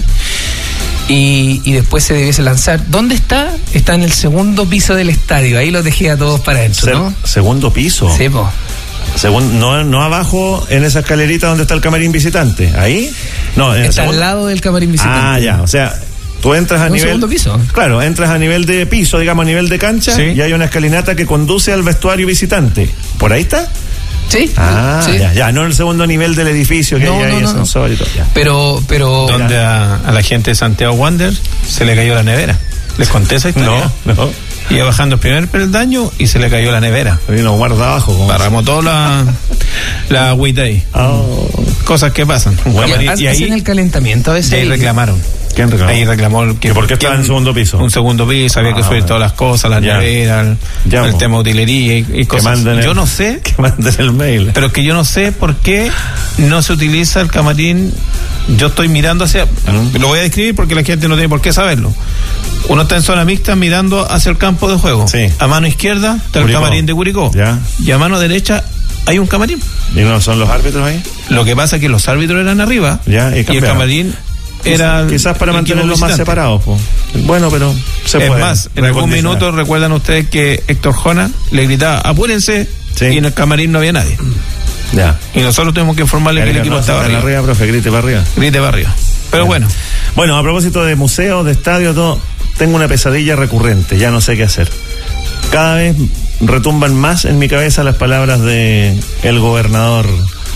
Speaker 11: y, y después se debiese lanzar. ¿Dónde está? Está en el segundo piso del estadio. Ahí lo dejé a todos para adentro,
Speaker 10: Ser-
Speaker 11: ¿no?
Speaker 10: Segundo piso.
Speaker 11: Sí, po.
Speaker 10: Segun- no, no abajo en esa escalerita donde está el camarín visitante. ¿Ahí? No, en el
Speaker 11: Está al
Speaker 10: segundo-
Speaker 11: lado del camarín visitante.
Speaker 10: Ah, ya. O sea, tú entras a
Speaker 11: Un
Speaker 10: nivel.
Speaker 11: segundo piso.
Speaker 10: Claro, entras a nivel de piso, digamos, a nivel de cancha,
Speaker 12: Sí.
Speaker 10: y hay una escalinata que conduce al vestuario visitante. ¿Por ahí está?
Speaker 11: Sí.
Speaker 10: Ah,
Speaker 11: sí.
Speaker 10: ya, ya. No en el segundo nivel del edificio que
Speaker 11: No,
Speaker 10: hay ahí,
Speaker 11: no, no,
Speaker 10: ascensor y todo. Ya.
Speaker 11: Pero, pero.
Speaker 12: Donde a, a la gente de Santiago Wander se le cayó la nevera. ¿Les conté esa historia?
Speaker 10: No, no.
Speaker 12: Iba bajando el primer peldaño y se le cayó la nevera.
Speaker 10: Ahí lo guarda abajo. Como
Speaker 12: Paramos toda la, la agüita ahí.
Speaker 10: Oh.
Speaker 12: Cosas que pasan.
Speaker 11: Y,
Speaker 12: Camarín,
Speaker 11: hacen
Speaker 12: y ahí,
Speaker 11: el calentamiento a veces.
Speaker 12: y ahí reclamaron.
Speaker 10: ¿Quién reclamó?
Speaker 12: Ahí reclamó el que
Speaker 10: ¿Y por qué estaba en el segundo piso?
Speaker 12: Un segundo piso, había que
Speaker 10: Ah,
Speaker 12: subir
Speaker 10: bueno.
Speaker 12: todas las cosas, las
Speaker 10: Ya.
Speaker 12: neveras, el,
Speaker 10: Ya,
Speaker 12: el
Speaker 10: po.
Speaker 12: tema de utilería y, y
Speaker 10: Que
Speaker 12: cosas.
Speaker 10: manden el-
Speaker 12: Yo no sé,
Speaker 10: Que manden el mail.
Speaker 12: pero es que yo no sé por qué no se utiliza el camarín. Yo estoy mirando hacia.
Speaker 10: Mm.
Speaker 12: Lo voy a describir porque la gente no tiene por qué saberlo. Uno está en zona mixta mirando hacia el campo de juego.
Speaker 10: Sí.
Speaker 12: A mano izquierda está
Speaker 10: Curicó.
Speaker 12: el camarín de Curicó.
Speaker 10: Ya.
Speaker 12: Y a mano derecha hay un camarín.
Speaker 10: ¿Y no son los árbitros ahí?
Speaker 12: Lo que pasa es que los árbitros eran arriba
Speaker 10: Ya, y
Speaker 12: y el
Speaker 10: cambiaron.
Speaker 12: camarín era. el-
Speaker 10: Quizás para
Speaker 12: el equipo
Speaker 10: mantenerlos más
Speaker 12: visitante.
Speaker 10: separados. po. Bueno, pero se
Speaker 12: Es
Speaker 10: puede.
Speaker 12: más, en algún
Speaker 10: recondicionar.
Speaker 12: minuto recuerdan ustedes que Héctor Jona le gritaba, apúrense,
Speaker 10: Sí.
Speaker 12: y en el camarín no había nadie.
Speaker 10: Ya.
Speaker 12: Y nosotros tuvimos que informarle que el equipo
Speaker 10: no,
Speaker 12: estaba
Speaker 10: está
Speaker 12: arriba.
Speaker 10: arriba, profe, grite para arriba.
Speaker 12: Grite para arriba. Pero
Speaker 10: Ya.
Speaker 12: bueno,
Speaker 10: Bueno, a propósito de museos, de estadios, todo, tengo una pesadilla recurrente, ya no sé qué hacer. Cada vez retumban más en mi cabeza las palabras de el gobernador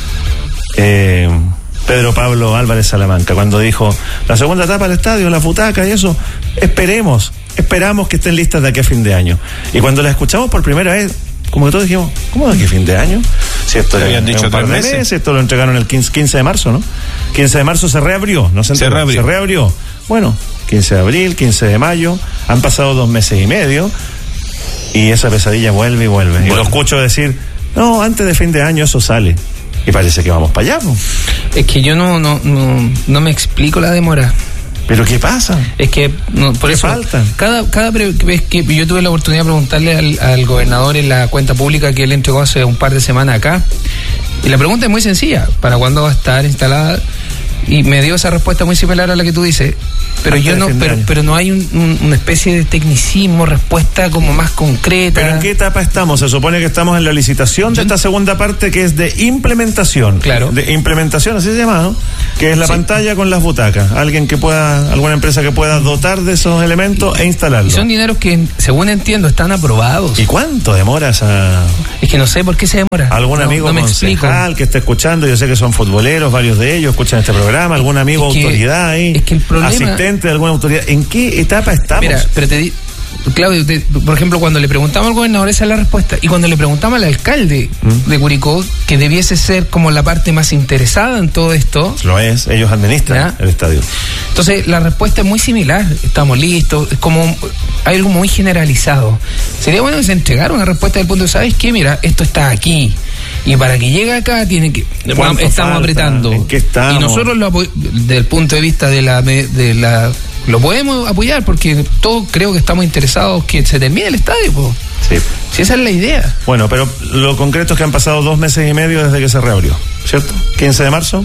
Speaker 10: eh, Pedro Pablo Álvarez Salamanca, cuando dijo, la segunda etapa del estadio, la futaca y eso, esperemos, esperamos que estén listas de aquí a fin de año. Y cuando las escuchamos por primera vez, como que todos dijimos, ¿cómo de aquí a fin de año? Si esto
Speaker 12: Te
Speaker 10: es-
Speaker 12: habían
Speaker 10: es
Speaker 12: dicho
Speaker 10: un par
Speaker 12: tres
Speaker 10: de
Speaker 12: meses.
Speaker 10: meses, esto lo entregaron el quince, quince de marzo, ¿no? quince de marzo se reabrió, no se,
Speaker 12: Se
Speaker 10: entregó,
Speaker 12: reabrió.
Speaker 10: se reabrió. Bueno, quince de abril, quince de mayo, han pasado dos meses y medio y esa pesadilla vuelve y vuelve. Y lo escucho decir, no, antes de fin de año eso sale. Y parece que vamos para allá, po.
Speaker 11: Es que yo no, no, no, no me explico la demora.
Speaker 10: ¿Pero qué pasa?
Speaker 11: Es que, no, por
Speaker 10: ¿Qué
Speaker 11: eso,
Speaker 10: falta?
Speaker 11: cada, cada vez que yo tuve la oportunidad de preguntarle al, al gobernador en la cuenta pública que él entregó hace un par de semanas acá, y la pregunta es muy sencilla, ¿para cuándo va a estar instalada? Y me dio esa respuesta muy similar a la que tú dices, pero
Speaker 10: Hasta
Speaker 11: yo no, pero, pero no hay un, un, una especie de tecnicismo, respuesta como más concreta.
Speaker 10: ¿Pero en qué etapa estamos? Se supone que estamos en la licitación de esta segunda parte que es de implementación.
Speaker 11: Claro.
Speaker 10: De implementación, así se llama, ¿no? Que es la
Speaker 11: Sí.
Speaker 10: pantalla con las butacas. Alguien que pueda, alguna empresa que pueda dotar de esos elementos e instalarlos.
Speaker 11: Y son dineros que, según entiendo, están aprobados.
Speaker 10: ¿Y cuánto demora esa...?
Speaker 11: Es que no sé por qué se demora.
Speaker 10: ¿Algún
Speaker 11: no,
Speaker 10: amigo
Speaker 11: no me explico.
Speaker 10: concejal que esté escuchando? Yo sé que son futboleros, varios de ellos escuchan este programa. ¿Algún amigo
Speaker 11: Es que-
Speaker 10: autoridad ahí?
Speaker 11: es que el problema-
Speaker 10: asistente de alguna autoridad. ¿En qué etapa estamos?
Speaker 11: Mira, pero te di- Claudio, te- por ejemplo, cuando le preguntamos al gobernador, esa es la respuesta. Y cuando le preguntamos al alcalde
Speaker 10: ¿Mm?
Speaker 11: de Curicó, que debiese ser como la parte más interesada en todo esto,
Speaker 10: Lo es, ellos administran
Speaker 11: ¿Ya?
Speaker 10: el estadio.
Speaker 11: entonces la respuesta es muy similar. Estamos listos, es como hay algo muy generalizado. Sería bueno que se entregara una respuesta del punto de, ¿sabes qué? Mira, esto está aquí. Y para que llegue acá, tiene que
Speaker 10: ¿Cuánto
Speaker 11: estamos
Speaker 10: falta?
Speaker 11: apretando.
Speaker 10: ¿En qué estamos?
Speaker 11: Y nosotros, lo apo- desde el punto de vista de la, de la lo podemos apoyar porque todos creo que estamos interesados que se termine el estadio, po.
Speaker 10: Sí.
Speaker 11: Si esa es la idea.
Speaker 10: Bueno, pero lo concreto es que han pasado dos meses y medio desde que se reabrió, ¿cierto? quince de marzo.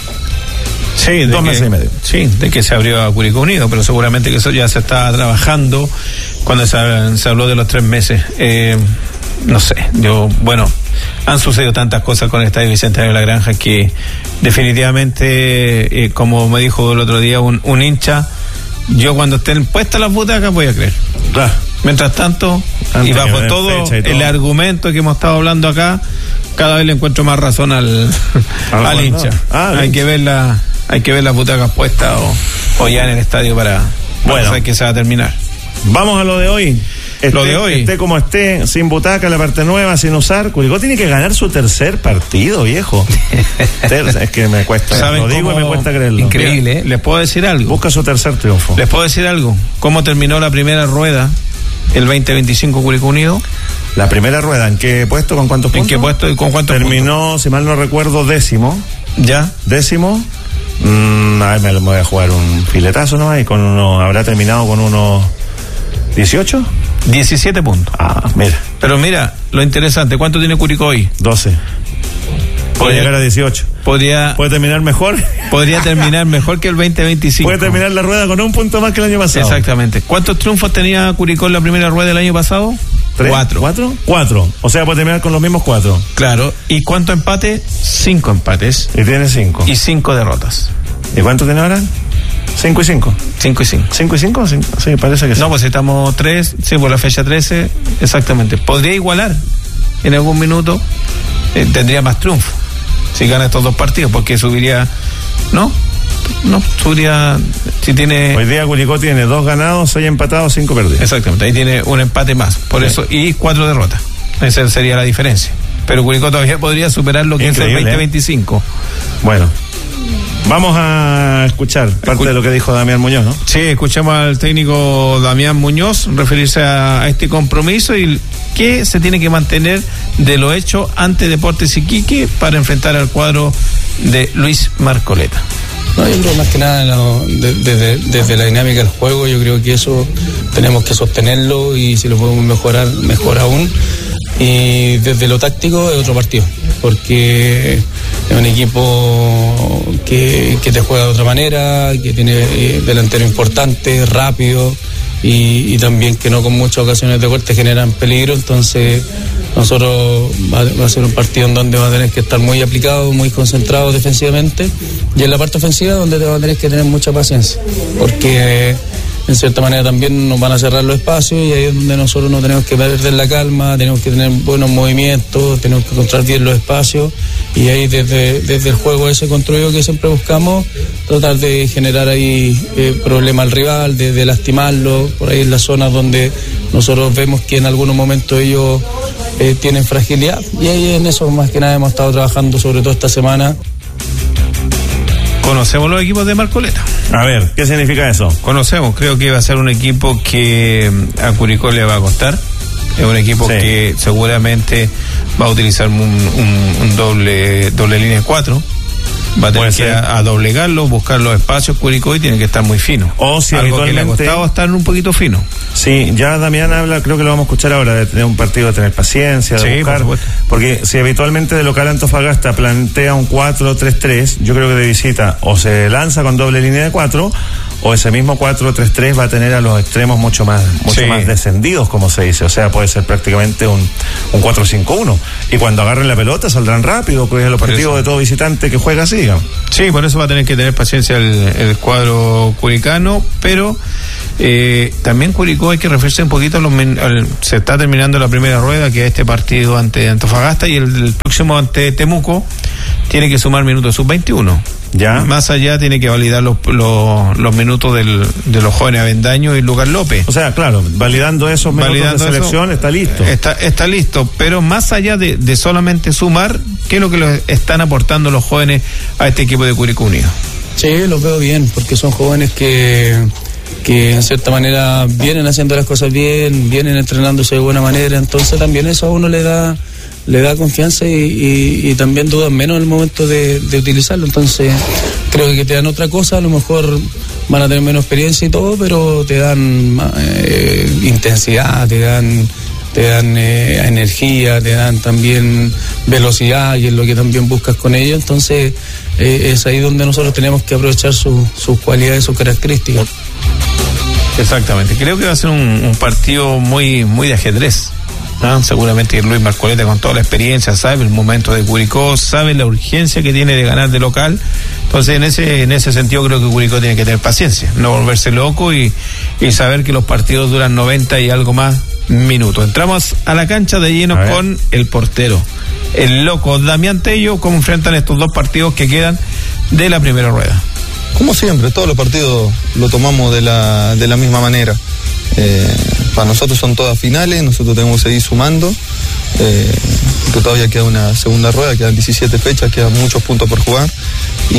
Speaker 12: Sí, de
Speaker 10: Dos
Speaker 12: que-
Speaker 10: meses y medio.
Speaker 12: Sí, de que se abrió a Curicó Unido, pero seguramente que eso ya se está trabajando cuando se, se habló de los tres meses. Eh, no sé, yo, bueno, han sucedido tantas cosas con el Estadio Bicentenario de la Granja que definitivamente, eh, como me dijo el otro día un, un hincha, yo cuando estén puestas las butacas voy a creer.
Speaker 10: Claro.
Speaker 12: Mientras tanto,
Speaker 10: Antes
Speaker 12: y
Speaker 10: que
Speaker 12: bajo
Speaker 10: den
Speaker 12: todo,
Speaker 10: fecha y todo.
Speaker 12: el argumento que hemos estado hablando acá, cada vez le encuentro más razón al,
Speaker 10: Al
Speaker 12: al
Speaker 10: gobernador.
Speaker 12: hincha.
Speaker 10: Ah, al
Speaker 12: hay
Speaker 10: hincha.
Speaker 12: que ver la, hay que ver las butacas puestas o, o ya en el estadio para, para
Speaker 10: Bueno.
Speaker 12: saber que se va a terminar.
Speaker 10: Vamos a lo de hoy. Esté,
Speaker 12: Lo de hoy.
Speaker 10: Esté como esté, sin butaca, la parte nueva, sin usar. Curicó tiene que ganar su tercer partido, viejo. Ter- es que me cuesta.
Speaker 12: ¿Saben
Speaker 10: Lo digo y
Speaker 12: cómo?
Speaker 10: me cuesta creerlo.
Speaker 11: Increíble, ¿eh?
Speaker 12: Les puedo decir algo.
Speaker 10: Busca su tercer triunfo.
Speaker 12: Les puedo decir algo. ¿Cómo terminó la primera rueda el veinte veinticinco Curicó Unido?
Speaker 10: La primera rueda, ¿en qué puesto? ¿Con cuántos
Speaker 12: ¿En
Speaker 10: puntos?
Speaker 12: qué puesto y con cuántos
Speaker 10: Terminó, si mal no recuerdo, décimo.
Speaker 12: puntos? Ya.
Speaker 10: Décimo. Mm, a ver, me, me voy a jugar un filetazo, ¿no? Y con uno, habrá terminado con unos dieciocho.
Speaker 12: diecisiete puntos.
Speaker 10: Ah, mira,
Speaker 12: Pero mira, lo interesante, ¿cuánto tiene Curicó hoy?
Speaker 10: doce. Puede
Speaker 12: Podría-
Speaker 10: llegar a dieciocho.
Speaker 12: Podría,
Speaker 10: Puede terminar mejor.
Speaker 12: podría terminar mejor que el veinte veinticinco.
Speaker 10: Puede terminar la rueda con un punto más que el año pasado.
Speaker 12: Exactamente. ¿Cuántos triunfos tenía Curicó en la primera rueda del año pasado?
Speaker 10: ¿Tres?
Speaker 12: Cuatro.
Speaker 10: ¿Cuatro? Cuatro. O sea, puede terminar con los mismos cuatro.
Speaker 12: Claro. ¿Y cuántos empates? Cinco empates.
Speaker 10: Y tiene cinco.
Speaker 12: Y cinco derrotas.
Speaker 10: ¿Y cuánto tiene ahora? Cinco y cinco.
Speaker 12: Cinco y cinco.
Speaker 10: ¿Cinco y cinco? Cinco. Sí, parece que sí.
Speaker 12: No, pues estamos tres, sí, por la fecha trece, exactamente. Podría igualar en algún minuto, eh, tendría más triunfo si gana estos dos partidos, porque subiría, ¿no? No, subiría, si tiene...
Speaker 10: Hoy día Curicó tiene dos ganados, seis empatados, cinco perdidos.
Speaker 12: Exactamente, ahí tiene un empate más, por
Speaker 10: Sí.
Speaker 12: eso, y cuatro derrotas. Esa sería la diferencia. Pero Curicó todavía podría superar lo que es el
Speaker 10: Increíble,
Speaker 12: veinte
Speaker 10: ¿eh?
Speaker 12: veinticinco.
Speaker 10: Bueno, vamos a escuchar parte
Speaker 12: Escu-
Speaker 10: de lo que dijo Damián Muñoz, ¿no?
Speaker 12: Sí, escuchamos al técnico Damián Muñoz referirse a, a este compromiso y que se tiene que mantener de lo hecho ante Deportes Iquique para enfrentar al cuadro de Luis Marcoleta.
Speaker 13: No, yo creo más que nada no, de- desde, desde la dinámica del juego, yo creo que eso tenemos que sostenerlo y si lo podemos mejorar, mejor aún. Y desde lo táctico es otro partido, porque es un equipo que, que te juega de otra manera, que tiene eh, delantero importante, rápido y, y también que no con muchas ocasiones de gol te generan peligro, entonces nosotros va, va a ser un partido en donde va a tener que estar muy aplicado, muy concentrado defensivamente y en la parte ofensiva donde te va a tener que tener mucha paciencia, porque en cierta manera también nos van a cerrar los espacios y ahí es donde nosotros no tenemos que perder la calma, tenemos que tener buenos movimientos, tenemos que encontrar bien los espacios y ahí desde, desde el juego ese construido que siempre buscamos, tratar de generar ahí eh, problema al rival, de, de lastimarlo, por ahí en las zonas donde nosotros vemos que en algunos momentos ellos eh, tienen fragilidad y ahí en eso más que nada hemos estado trabajando sobre todo esta semana.
Speaker 12: Conocemos los equipos de Marcoleta.
Speaker 10: A ver, ¿qué significa eso?
Speaker 12: Conocemos, creo que va a ser un equipo que a Curicó le va a costar. Es un equipo
Speaker 10: Sí.
Speaker 12: que seguramente va a utilizar un, un- un doble doble línea de cuatro. Va a tener que a, a doblegarlo, buscar los espacios Curicó y tiene que estar muy fino.
Speaker 10: O si
Speaker 12: algo que le ha costado estar un poquito fino.
Speaker 10: Sí, ya Damián habla, creo que lo vamos a escuchar ahora, de tener un partido, de tener paciencia, de
Speaker 12: sí,
Speaker 10: buscar.
Speaker 12: por
Speaker 10: porque si habitualmente de local Antofagasta plantea un cuatro tres tres, yo creo que de visita o se lanza con doble línea de cuatro, o ese mismo cuatro tres tres va a tener a los extremos mucho más mucho
Speaker 12: sí.
Speaker 10: más descendidos, como se dice. O sea, puede ser prácticamente un, un cuatro cinco uno. Y cuando agarren la pelota saldrán rápido, que es el objetivo de todo visitante que juega así, digamos.
Speaker 12: Sí, por eso va a tener que tener paciencia el, el cuadro curicano, pero eh, también Curicó hay que referirse un poquito a los men- al, se está terminando la primera rueda, que es este partido ante Antofagasta, y el, el próximo ante Temuco tiene que sumar minutos sub veintiuno.
Speaker 10: Ya.
Speaker 12: Más allá tiene que validar los, los, los minutos del, de los jóvenes Avendaño y Lucas López.
Speaker 10: O sea, claro, validando esos minutos validando de selección eso, está listo.
Speaker 12: Está, está listo, pero más allá de, de solamente sumar, ¿qué es lo que le están aportando los jóvenes a este equipo de Curicó Unido?
Speaker 13: Sí, los veo bien, porque son jóvenes que, que en cierta manera vienen haciendo las cosas bien, vienen entrenándose de buena manera, entonces también eso a uno le da le da confianza y, y, y también dudan menos en el momento de, de utilizarlo. Entonces creo que te dan otra cosa, a lo mejor van a tener menos experiencia y todo, pero te dan eh, intensidad, te dan te dan eh, energía, te dan también velocidad, y es lo que también buscas con ellos. Entonces eh, es ahí donde nosotros tenemos que aprovechar su, sus cualidades, sus características.
Speaker 12: Exactamente, creo que va a ser un, un partido muy, muy de ajedrez. ¿no? Seguramente Luis Marcoleta, con toda la experiencia, sabe el momento de Curicó, sabe la urgencia que tiene de ganar de local. Entonces en ese en ese sentido creo que Curicó tiene que tener paciencia, no volverse loco y, y saber que los partidos duran noventa y algo más minutos. Entramos a la cancha de lleno con el portero, el loco Damián Tello. ¿Cómo enfrentan estos dos partidos que quedan de la primera rueda?
Speaker 14: Como siempre, todos los partidos lo tomamos de la, de la misma manera. Eh, para nosotros son todas finales, nosotros tenemos que seguir sumando, eh, porque todavía queda una segunda rueda, quedan diecisiete fechas, quedan muchos puntos por jugar, y,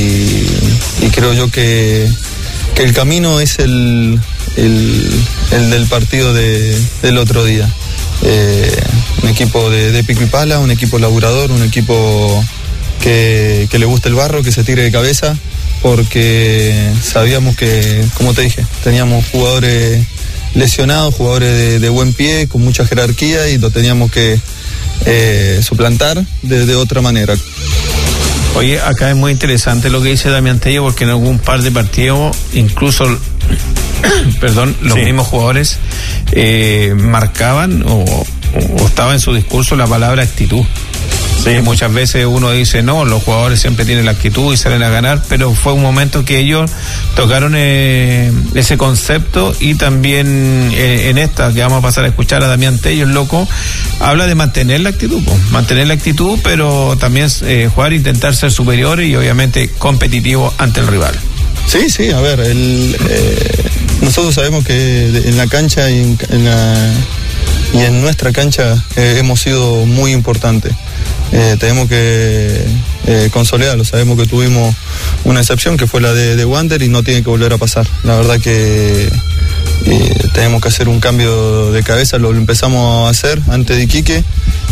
Speaker 14: y creo yo que, que el camino es el, el, el del partido de, del otro día. Eh, un equipo de, de pico y pala, un equipo laburador, un equipo que, que le gusta el barro, que se tire de cabeza, porque sabíamos que, como te dije, teníamos jugadores lesionados, jugadores de, de buen pie, con mucha jerarquía, y lo teníamos que eh, suplantar de, de otra manera.
Speaker 12: Oye, acá es muy interesante lo que dice Damián Tello, porque en algún par de partidos, incluso perdón, los sí. mismos jugadores eh, marcaban o, o estaba en su discurso la palabra actitud. Sí, muchas veces uno dice, no, los jugadores siempre tienen la actitud y salen a ganar, pero fue un momento que ellos tocaron eh, ese concepto, y también eh, en esta que vamos a pasar a escuchar a Damián Tello, el loco, habla de mantener la actitud, pues, mantener la actitud, pero también eh, jugar, intentar ser superiores y obviamente competitivos ante el rival.
Speaker 14: Sí, sí, a ver, el, eh, nosotros sabemos que en la cancha y en, en, la, y en nuestra cancha eh, hemos sido muy importantes. Eh, tenemos que eh, consolidarlo. Sabemos que tuvimos una excepción que fue la de, de Wander, y no tiene que volver a pasar. La verdad que eh, tenemos que hacer un cambio de cabeza. Lo, lo empezamos a hacer antes de Iquique,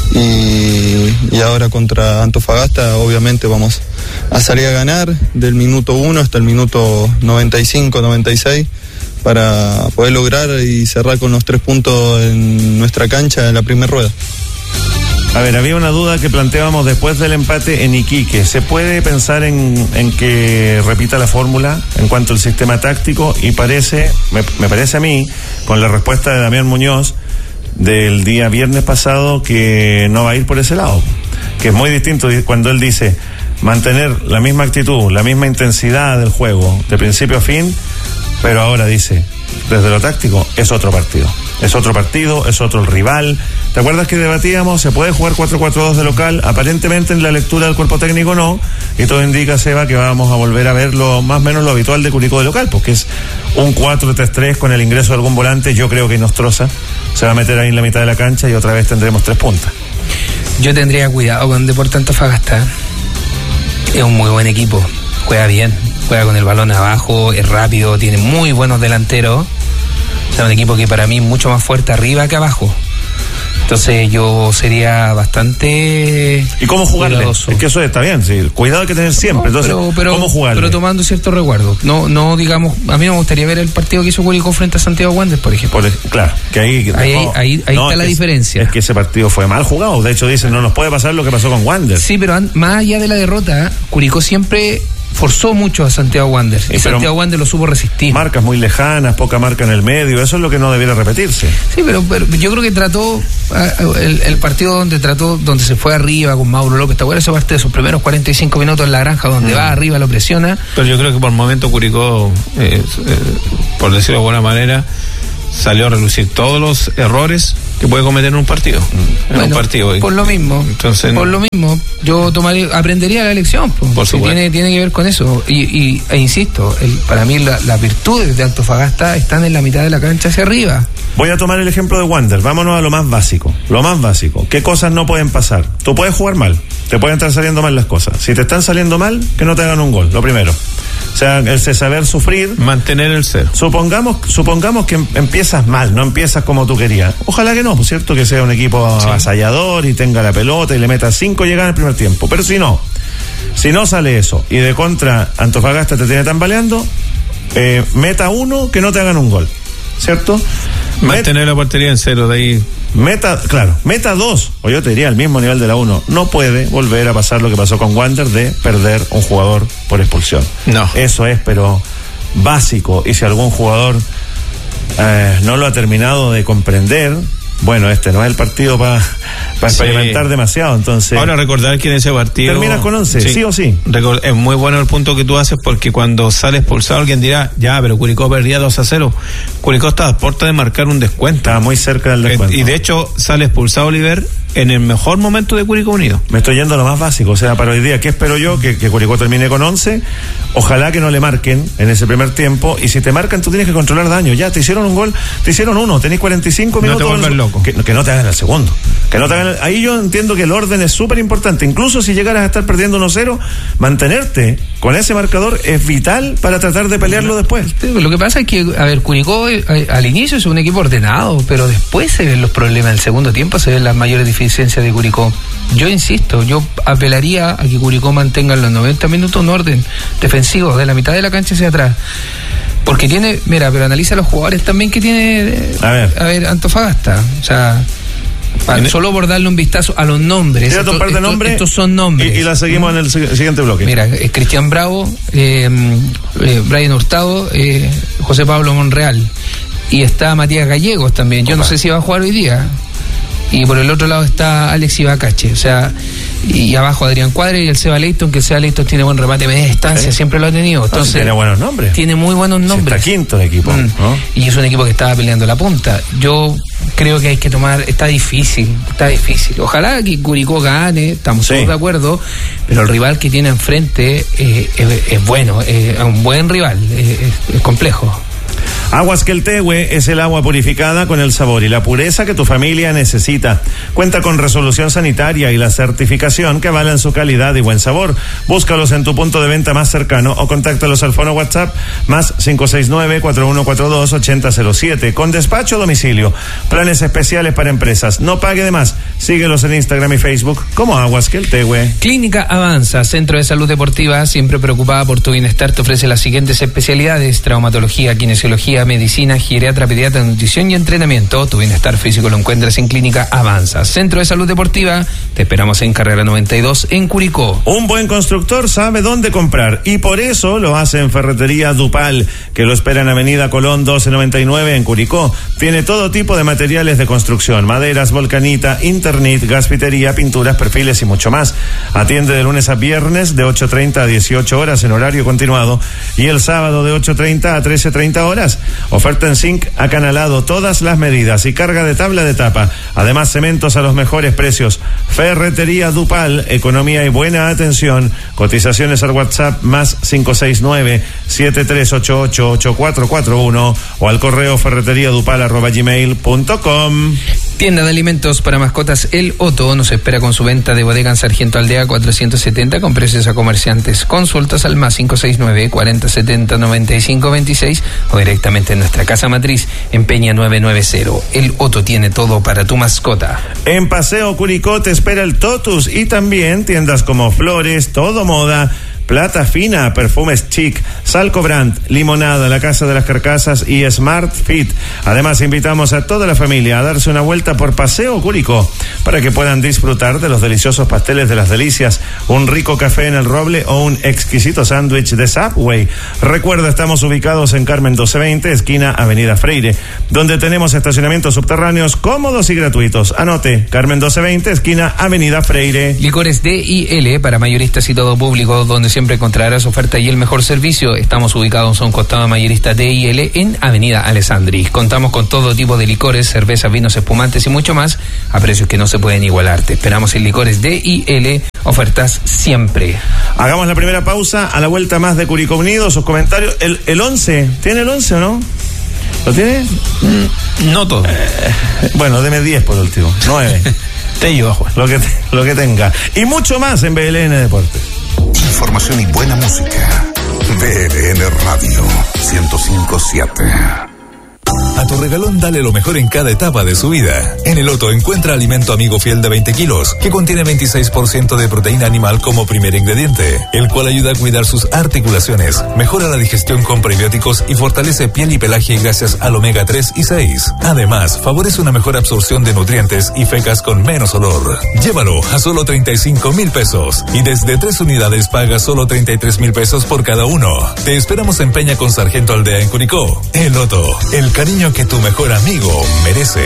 Speaker 14: y, y ahora contra Antofagasta obviamente vamos a salir a ganar del minuto uno hasta el minuto noventa y cinco, noventa y seis, para poder lograr y cerrar con los tres puntos en nuestra cancha en la primera rueda.
Speaker 10: A ver, había una duda que planteábamos después del empate en Iquique. ¿Se puede pensar en, en que repita la fórmula en cuanto al sistema táctico? Y parece, me, me parece a mí, con la respuesta de Damián Muñoz del día viernes pasado, que no va a ir por ese lado. Que es muy distinto cuando él dice mantener la misma actitud, la misma intensidad del juego, de principio a fin, pero ahora dice, desde lo táctico, es otro partido. Es otro partido, es otro el rival. ¿Te acuerdas que debatíamos? ¿Se puede jugar cuatro cuatro dos de local? Aparentemente en la lectura del cuerpo técnico no, y todo indica, Seba, que vamos a volver a ver lo, más o menos lo habitual de Curicó de local, porque es un cuatro tres tres con el ingreso de algún volante. Yo creo que Nostroza se va a meter ahí en la mitad de la cancha y otra vez tendremos tres puntas.
Speaker 11: Yo tendría cuidado con Deportes Antofagasta. Es un muy buen equipo, juega bien, juega con el balón abajo, es rápido, tiene muy buenos delanteros. O sea, un equipo que para mí es mucho más fuerte arriba que abajo. Entonces yo sería bastante...
Speaker 10: ¿Y cómo jugarle? Cuidadoso. Es que eso está bien, sí. Cuidado hay que tener siempre. No, Entonces,
Speaker 11: pero, pero,
Speaker 10: ¿cómo jugarle?
Speaker 11: Pero tomando cierto resguardo. No, no digamos, a mí me gustaría ver el partido que hizo Curicó frente a Santiago Wanderers, por ejemplo. Por,
Speaker 10: claro, que ahí...
Speaker 11: Ahí, no, ahí, ahí no, está la
Speaker 10: es,
Speaker 11: diferencia.
Speaker 10: Es que ese partido fue mal jugado. De hecho, dicen, no nos puede pasar lo que pasó con Wanderers.
Speaker 11: Sí, pero an, más allá de la derrota, Curicó siempre... forzó mucho a Santiago Wanderers y Santiago Wanderers lo supo resistir.
Speaker 10: Marcas muy lejanas, poca marca en el medio, eso es lo que no debiera repetirse.
Speaker 11: Sí, pero, pero yo creo que trató el, el partido donde trató, donde se fue arriba con Mauro López, ¿te acuerdas esa parte de sus primeros cuarenta y cinco minutos en la granja donde mm. va arriba, lo presiona?
Speaker 12: Pero yo creo que por el momento Curicó, eh, eh, por decirlo de alguna manera, salió a relucir todos los errores que puede cometer en un partido. En
Speaker 11: bueno,
Speaker 12: un partido.
Speaker 11: Por lo mismo.
Speaker 12: Entonces,
Speaker 11: por lo mismo, yo tomaría, aprendería la lección. Pues,
Speaker 12: por supuesto.
Speaker 11: Tiene, tiene que ver con eso. Y, y e insisto, el, para mí la, las virtudes de Antofagasta están en la mitad de la cancha hacia arriba.
Speaker 10: Voy a tomar el ejemplo de Wander. Vámonos a lo más básico. Lo más básico. ¿Qué cosas no pueden pasar? Tú puedes jugar mal. Te pueden estar saliendo mal las cosas. Si te están saliendo mal, que no te hagan un gol. Lo primero. O sea, el saber sufrir.
Speaker 12: Mantener el cero.
Speaker 10: Supongamos, supongamos que empiezas mal, no empiezas como tú querías. Ojalá que no, por cierto, que sea un equipo sí. avasallador y tenga la pelota y le meta cinco llegadas en el primer tiempo. Pero si no, si no sale eso y de contra Antofagasta te tiene tambaleando, eh, meta uno, que no te hagan un gol. ¿Cierto?
Speaker 12: Mantener Met, la portería en cero, de ahí.
Speaker 10: Meta, claro, meta dos, o yo te diría al mismo nivel de la uno, no puede volver a pasar lo que pasó con Wander de perder un jugador por expulsión.
Speaker 12: No.
Speaker 10: Eso es, pero básico, y si algún jugador eh, no lo ha terminado de comprender, bueno, este no es el partido para pa experimentar sí. demasiado, entonces...
Speaker 12: Ahora recordar que en ese partido...
Speaker 10: Terminas con once, sí, sí o sí.
Speaker 12: Record, es muy bueno el punto que tú haces, porque cuando sale expulsado alguien dirá, ya, pero Curicó perdía dos a cero. Curicó estaba a puerta de marcar un descuento.
Speaker 10: Estaba muy cerca del descuento.
Speaker 12: Y de hecho sale expulsado Oliver en el mejor momento de Curicó Unido.
Speaker 10: Me estoy yendo a lo más básico, o sea, para hoy día, ¿qué espero yo? Que, que Curicó termine con once, ojalá que no le marquen en ese primer tiempo, y si te marcan tú tienes que controlar daño, ya, te hicieron un gol, te hicieron uno, tenés cuarenta y cinco minutos...
Speaker 12: No te vuelvas loco.
Speaker 10: Que, que no te hagan el segundo, que no te hagan el, ahí yo entiendo que el orden es súper importante, incluso si llegaras a estar perdiendo uno cero, mantenerte con ese marcador es vital para tratar de pelearlo después.
Speaker 11: Lo que pasa es que, a ver, Curicó eh, al inicio es un equipo ordenado, pero después se ven los problemas, en el segundo tiempo se ven las mayores deficiencias de Curicó. Yo insisto, yo apelaría a que Curicó mantenga los noventa minutos un orden defensivo de la mitad de la cancha hacia atrás, porque tiene, mira, pero analiza los jugadores también que tiene a ver, a ver Antofagasta, o sea, para, solo por darle un vistazo a los nombres.
Speaker 10: Esto, par de
Speaker 11: esto,
Speaker 10: nombres
Speaker 11: estos son nombres.
Speaker 10: Y, y la seguimos en el siguiente bloque.
Speaker 11: Mira, eh, Cristian Bravo, eh, eh, Brian Hurtado, eh, José Pablo Monreal, y está Matías Gallegos también. Yo Opa. no sé si va a jugar hoy día. Y por el otro lado está Alex Ibacache, o sea, y abajo Adrián Cuadre y el Seba Leighton, que el Seba Leighton tiene buen remate media distancia, ¿Eh? siempre lo ha tenido. Entonces,
Speaker 10: tiene buenos nombres.
Speaker 11: Tiene muy buenos nombres.
Speaker 10: Está quinto el equipo, mm. ¿no?
Speaker 11: Y es un equipo que estaba peleando la punta. Yo creo que hay que tomar, está difícil, está difícil. Ojalá que Curicó gane, estamos sí. todos de acuerdo, pero el rival que tiene enfrente eh, es, es bueno, es un buen rival, es, es, es complejo.
Speaker 10: Aguas Queltehue es el agua purificada con el sabor y la pureza que tu familia necesita. Cuenta con resolución sanitaria y la certificación que avalan su calidad y buen sabor. Búscalos en tu punto de venta más cercano o contáctalos al fono WhatsApp más cinco seis nueve, cuatro uno cuatro dos, ocho cero cero siete. Con despacho a domicilio. Planes especiales para empresas. No pague de más. Síguelos en Instagram y Facebook como Aguas Queltehue.
Speaker 11: Clínica Avanza, Centro de Salud Deportiva, siempre preocupada por tu bienestar, te ofrece las siguientes especialidades: traumatología, kinesiología, medicina, geriatra, pediatra, nutrición y entrenamiento. Tu bienestar físico lo encuentras en Clínica Avanza. Centro de Salud Deportiva, te esperamos en Carrera noventa y dos en Curicó.
Speaker 10: Un buen constructor sabe dónde comprar y por eso lo hace en Ferretería Dupal, que lo espera en Avenida Colón doce noventa y nueve en Curicó. Tiene todo tipo de materiales de construcción: maderas, volcanita, internet, gasfitería, pinturas, perfiles y mucho más. Atiende de lunes a viernes de ocho treinta a dieciocho horas en horario continuado y el sábado de ocho treinta a trece treinta horas. Oferta en zinc acanalado, todas las medidas y carga de tabla de tapa. Además, cementos a los mejores precios. Ferretería Dupal, economía y buena atención. Cotizaciones al WhatsApp más cinco seis nueve, siete tres ocho ocho, ocho cuatro cuatro uno o al correo ferreteriadupal arroba gmail punto com.
Speaker 11: Tienda de alimentos para mascotas El Otto nos espera con su venta de bodega en Sargento Aldea cuatrocientos setenta con precios a comerciantes. Consultas al más cinco seis nueve, cuarenta setenta, noventa y cinco veintiséis o directamente en nuestra casa matriz en Peña nueve noventa. El Otto tiene todo para tu mascota.
Speaker 10: En Paseo Curicó te espera el Totus y también tiendas como Flores, Todo Moda, Plata Fina, Perfumes Chic, Salco Brand, Limonada, La Casa de las Carcasas y Smart Fit. Además, invitamos a toda la familia a darse una vuelta por Paseo Curicó para que puedan disfrutar de los deliciosos pasteles de las delicias, un rico café en el Roble o un exquisito sándwich de Subway. Recuerda, estamos ubicados en Carmen doce veinte, esquina Avenida Freire, donde tenemos estacionamientos subterráneos cómodos y gratuitos. Anote, Carmen doce veinte, esquina Avenida Freire.
Speaker 11: Licores D I L para mayoristas y todo público, donde se siempre encontrarás oferta y el mejor servicio. Estamos ubicados a un costado mayorista D I L en Avenida Alessandri. Contamos con todo tipo de licores, cervezas, vinos, espumantes y mucho más a precios que no se pueden igualar. Te esperamos en Licores D I L, ofertas siempre.
Speaker 10: Hagamos la primera pausa, a la vuelta más de Curicó Unido, sus comentarios. El, el once, ¿tiene el once o no? ¿Lo tiene?
Speaker 12: Mm, no todo.
Speaker 10: Eh, bueno, deme diez por último, nueve.
Speaker 12: Te ayudo, Juan.
Speaker 10: Lo que, lo que tenga. Y mucho más en B L N Deportes.
Speaker 4: Información y buena música. B L N Radio ciento cinco punto siete.
Speaker 8: A tu regalón dale lo mejor en cada etapa de su vida. En el Otto encuentra alimento amigo fiel de veinte kilos, que contiene veintiséis por ciento de proteína animal como primer ingrediente, el cual ayuda a cuidar sus articulaciones, mejora la digestión con prebióticos y fortalece piel y pelaje gracias al omega tres y seis. Además, favorece una mejor absorción de nutrientes y fecas con menos olor. Llévalo a solo treinta y cinco mil pesos y desde tres unidades paga solo treinta y tres mil pesos por cada uno. Te esperamos en Peña con Sargento Aldea en Curicó. El Otto, el cariño que tu mejor amigo merece.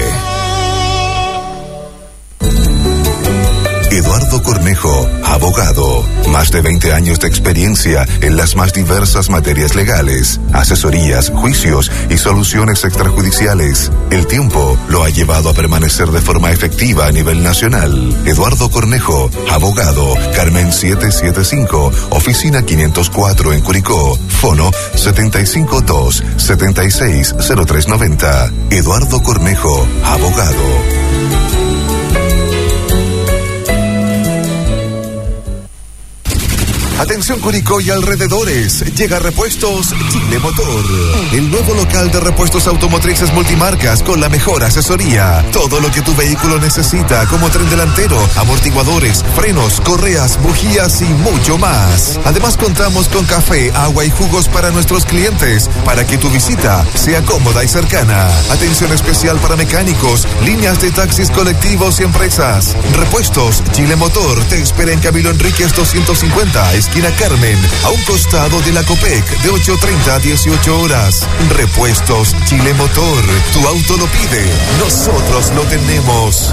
Speaker 3: Eduardo Cornejo, abogado. Más de veinte años de experiencia en las más diversas materias legales, asesorías, juicios y soluciones extrajudiciales. El tiempo lo ha llevado a permanecer de forma efectiva a nivel nacional. Eduardo Cornejo, abogado. Carmen setecientos setenta y cinco, oficina quinientos cuatro en Curicó. Fono setenta y cinco dos, setenta y seis, cero tres noventa. Eduardo Cornejo, abogado. Atención Curicó y alrededores, llega Repuestos Chile Motor, el nuevo local de repuestos automotrices multimarcas con la mejor asesoría. Todo lo que tu vehículo necesita, como tren delantero, amortiguadores, frenos, correas, bujías y mucho más. Además contamos con café, agua y jugos para nuestros clientes, para que tu visita sea cómoda y cercana. Atención especial para mecánicos, líneas de taxis colectivos y empresas. Repuestos Chile Motor te espera en Camilo Enríquez doscientos cincuenta, esquina Carmen, a un costado de la Copec, de ocho treinta a dieciocho horas. Repuestos Chile Motor, tu auto lo pide, nosotros lo tenemos.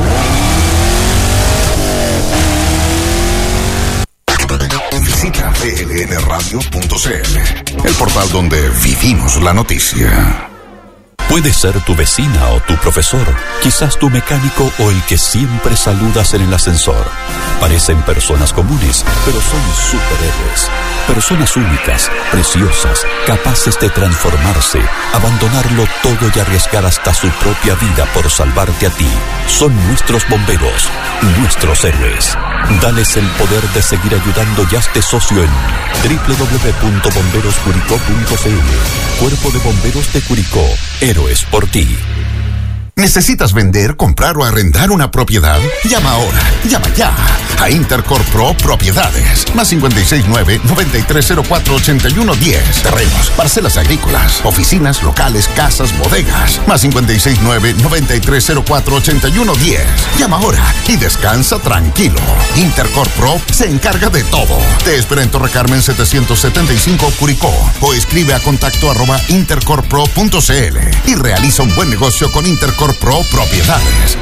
Speaker 4: Visita B L N radio punto c l, el portal donde vivimos la noticia.
Speaker 15: Puede ser tu vecina o tu profesor, quizás tu mecánico o el que siempre saludas en el ascensor. Parecen personas comunes, pero son superhéroes. Personas únicas, preciosas, capaces de transformarse, abandonarlo todo y arriesgar hasta su propia vida por salvarte a ti. Son nuestros bomberos, nuestros héroes. Dales el poder de seguir ayudando y hazte socio en doble u doble u doble u punto bomberos curicó punto c l. Cuerpo de Bomberos de Curicó. Héroes por ti.
Speaker 4: ¿Necesitas vender, comprar o arrendar una propiedad? Llama ahora, llama ya a Intercorp Pro Propiedades. Más cincuenta y seis nueve, noventa y tres cero cuatro, ochenta y uno diez. Terrenos, parcelas agrícolas, oficinas, locales, casas, bodegas. Más cincuenta y seis nueve, noventa y tres cero cuatro, ochenta y uno diez. Llama ahora y descansa tranquilo. Intercorp Pro se encarga de todo. Te espera en Torre Carmen setecientos setenta y cinco Curicó o escribe a contacto arroba intercorpro punto c l y realiza un buen negocio con Intercorp Pro Propiedades.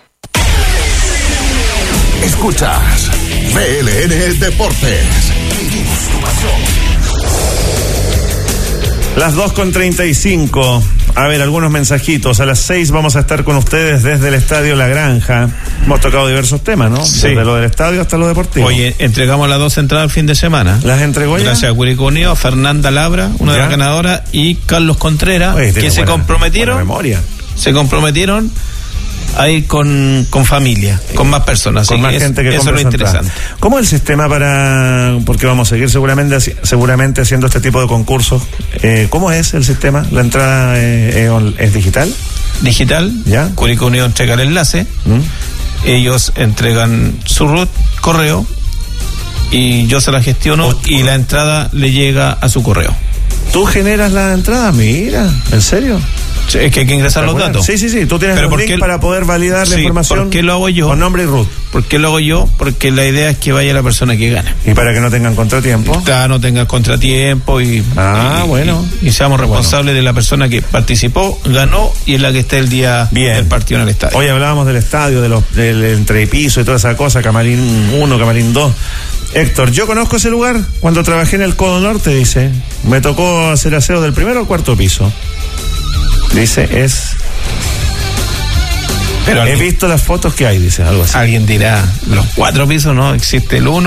Speaker 4: Escuchas B L N Deportes. Vivimos tu pasión.
Speaker 10: Las dos con treinta y cinco. A ver, algunos mensajitos. A las seis vamos a estar con ustedes desde el Estadio La Granja. Hemos tocado diversos temas, ¿no?
Speaker 12: Sí.
Speaker 10: Desde lo del estadio hasta lo deportivo.
Speaker 12: Oye, entregamos las dos entradas el fin de semana.
Speaker 10: ¿Las entregó ya?
Speaker 12: Gracias a Curicó Unido, Fernanda Labra, una ¿Ya? de las ganadoras, y Carlos Contreras, Oye, que se buena, comprometieron.
Speaker 10: Buena memoria.
Speaker 12: Se comprometieron a ir con, con familia, con más personas.
Speaker 10: Con más
Speaker 12: es,
Speaker 10: gente que
Speaker 12: eso es
Speaker 10: compra
Speaker 12: lo
Speaker 10: su entrada.
Speaker 12: interesante.
Speaker 10: ¿Cómo es el sistema para...? Porque vamos a seguir seguramente seguramente haciendo este tipo de concursos. Eh, ¿Cómo es el sistema? ¿La entrada eh, es digital?
Speaker 12: Digital.
Speaker 10: ¿Ya?
Speaker 12: Curicó Unido entrega el enlace. ¿Mm? Ellos entregan su root, correo, y yo se la gestiono o, y la entrada le llega a su correo.
Speaker 10: ¿Tú generas la entrada? Mira, ¿en serio?
Speaker 12: Sí, es que hay que ingresar los datos.
Speaker 10: Sí, sí, sí, tú tienes el link para poder validar la
Speaker 12: sí,
Speaker 10: información.
Speaker 12: ¿Por qué lo hago yo?
Speaker 10: Con nombre y root.
Speaker 12: ¿Por qué lo hago yo? Porque la idea es que vaya la persona que gane.
Speaker 10: Y para que no tengan contratiempo.
Speaker 12: Claro, no tengan contratiempo y...
Speaker 10: Ah,
Speaker 12: y,
Speaker 10: bueno.
Speaker 12: Y, y seamos responsables bueno. de la persona que participó, ganó y es la que está el día
Speaker 10: Bien.
Speaker 12: del partido en el estadio.
Speaker 10: Hoy hablábamos del estadio, de los, del entrepiso y toda esa cosa, camarín uno, camarín dos. Héctor, yo conozco ese lugar cuando trabajé en el Codo Norte, dice. Me tocó hacer aseo del primero al cuarto piso. Dice, es... Pero he alguien, visto las fotos que hay, dice, algo así.
Speaker 12: Alguien dirá, los cuatro pisos, ¿no? Existe el uno.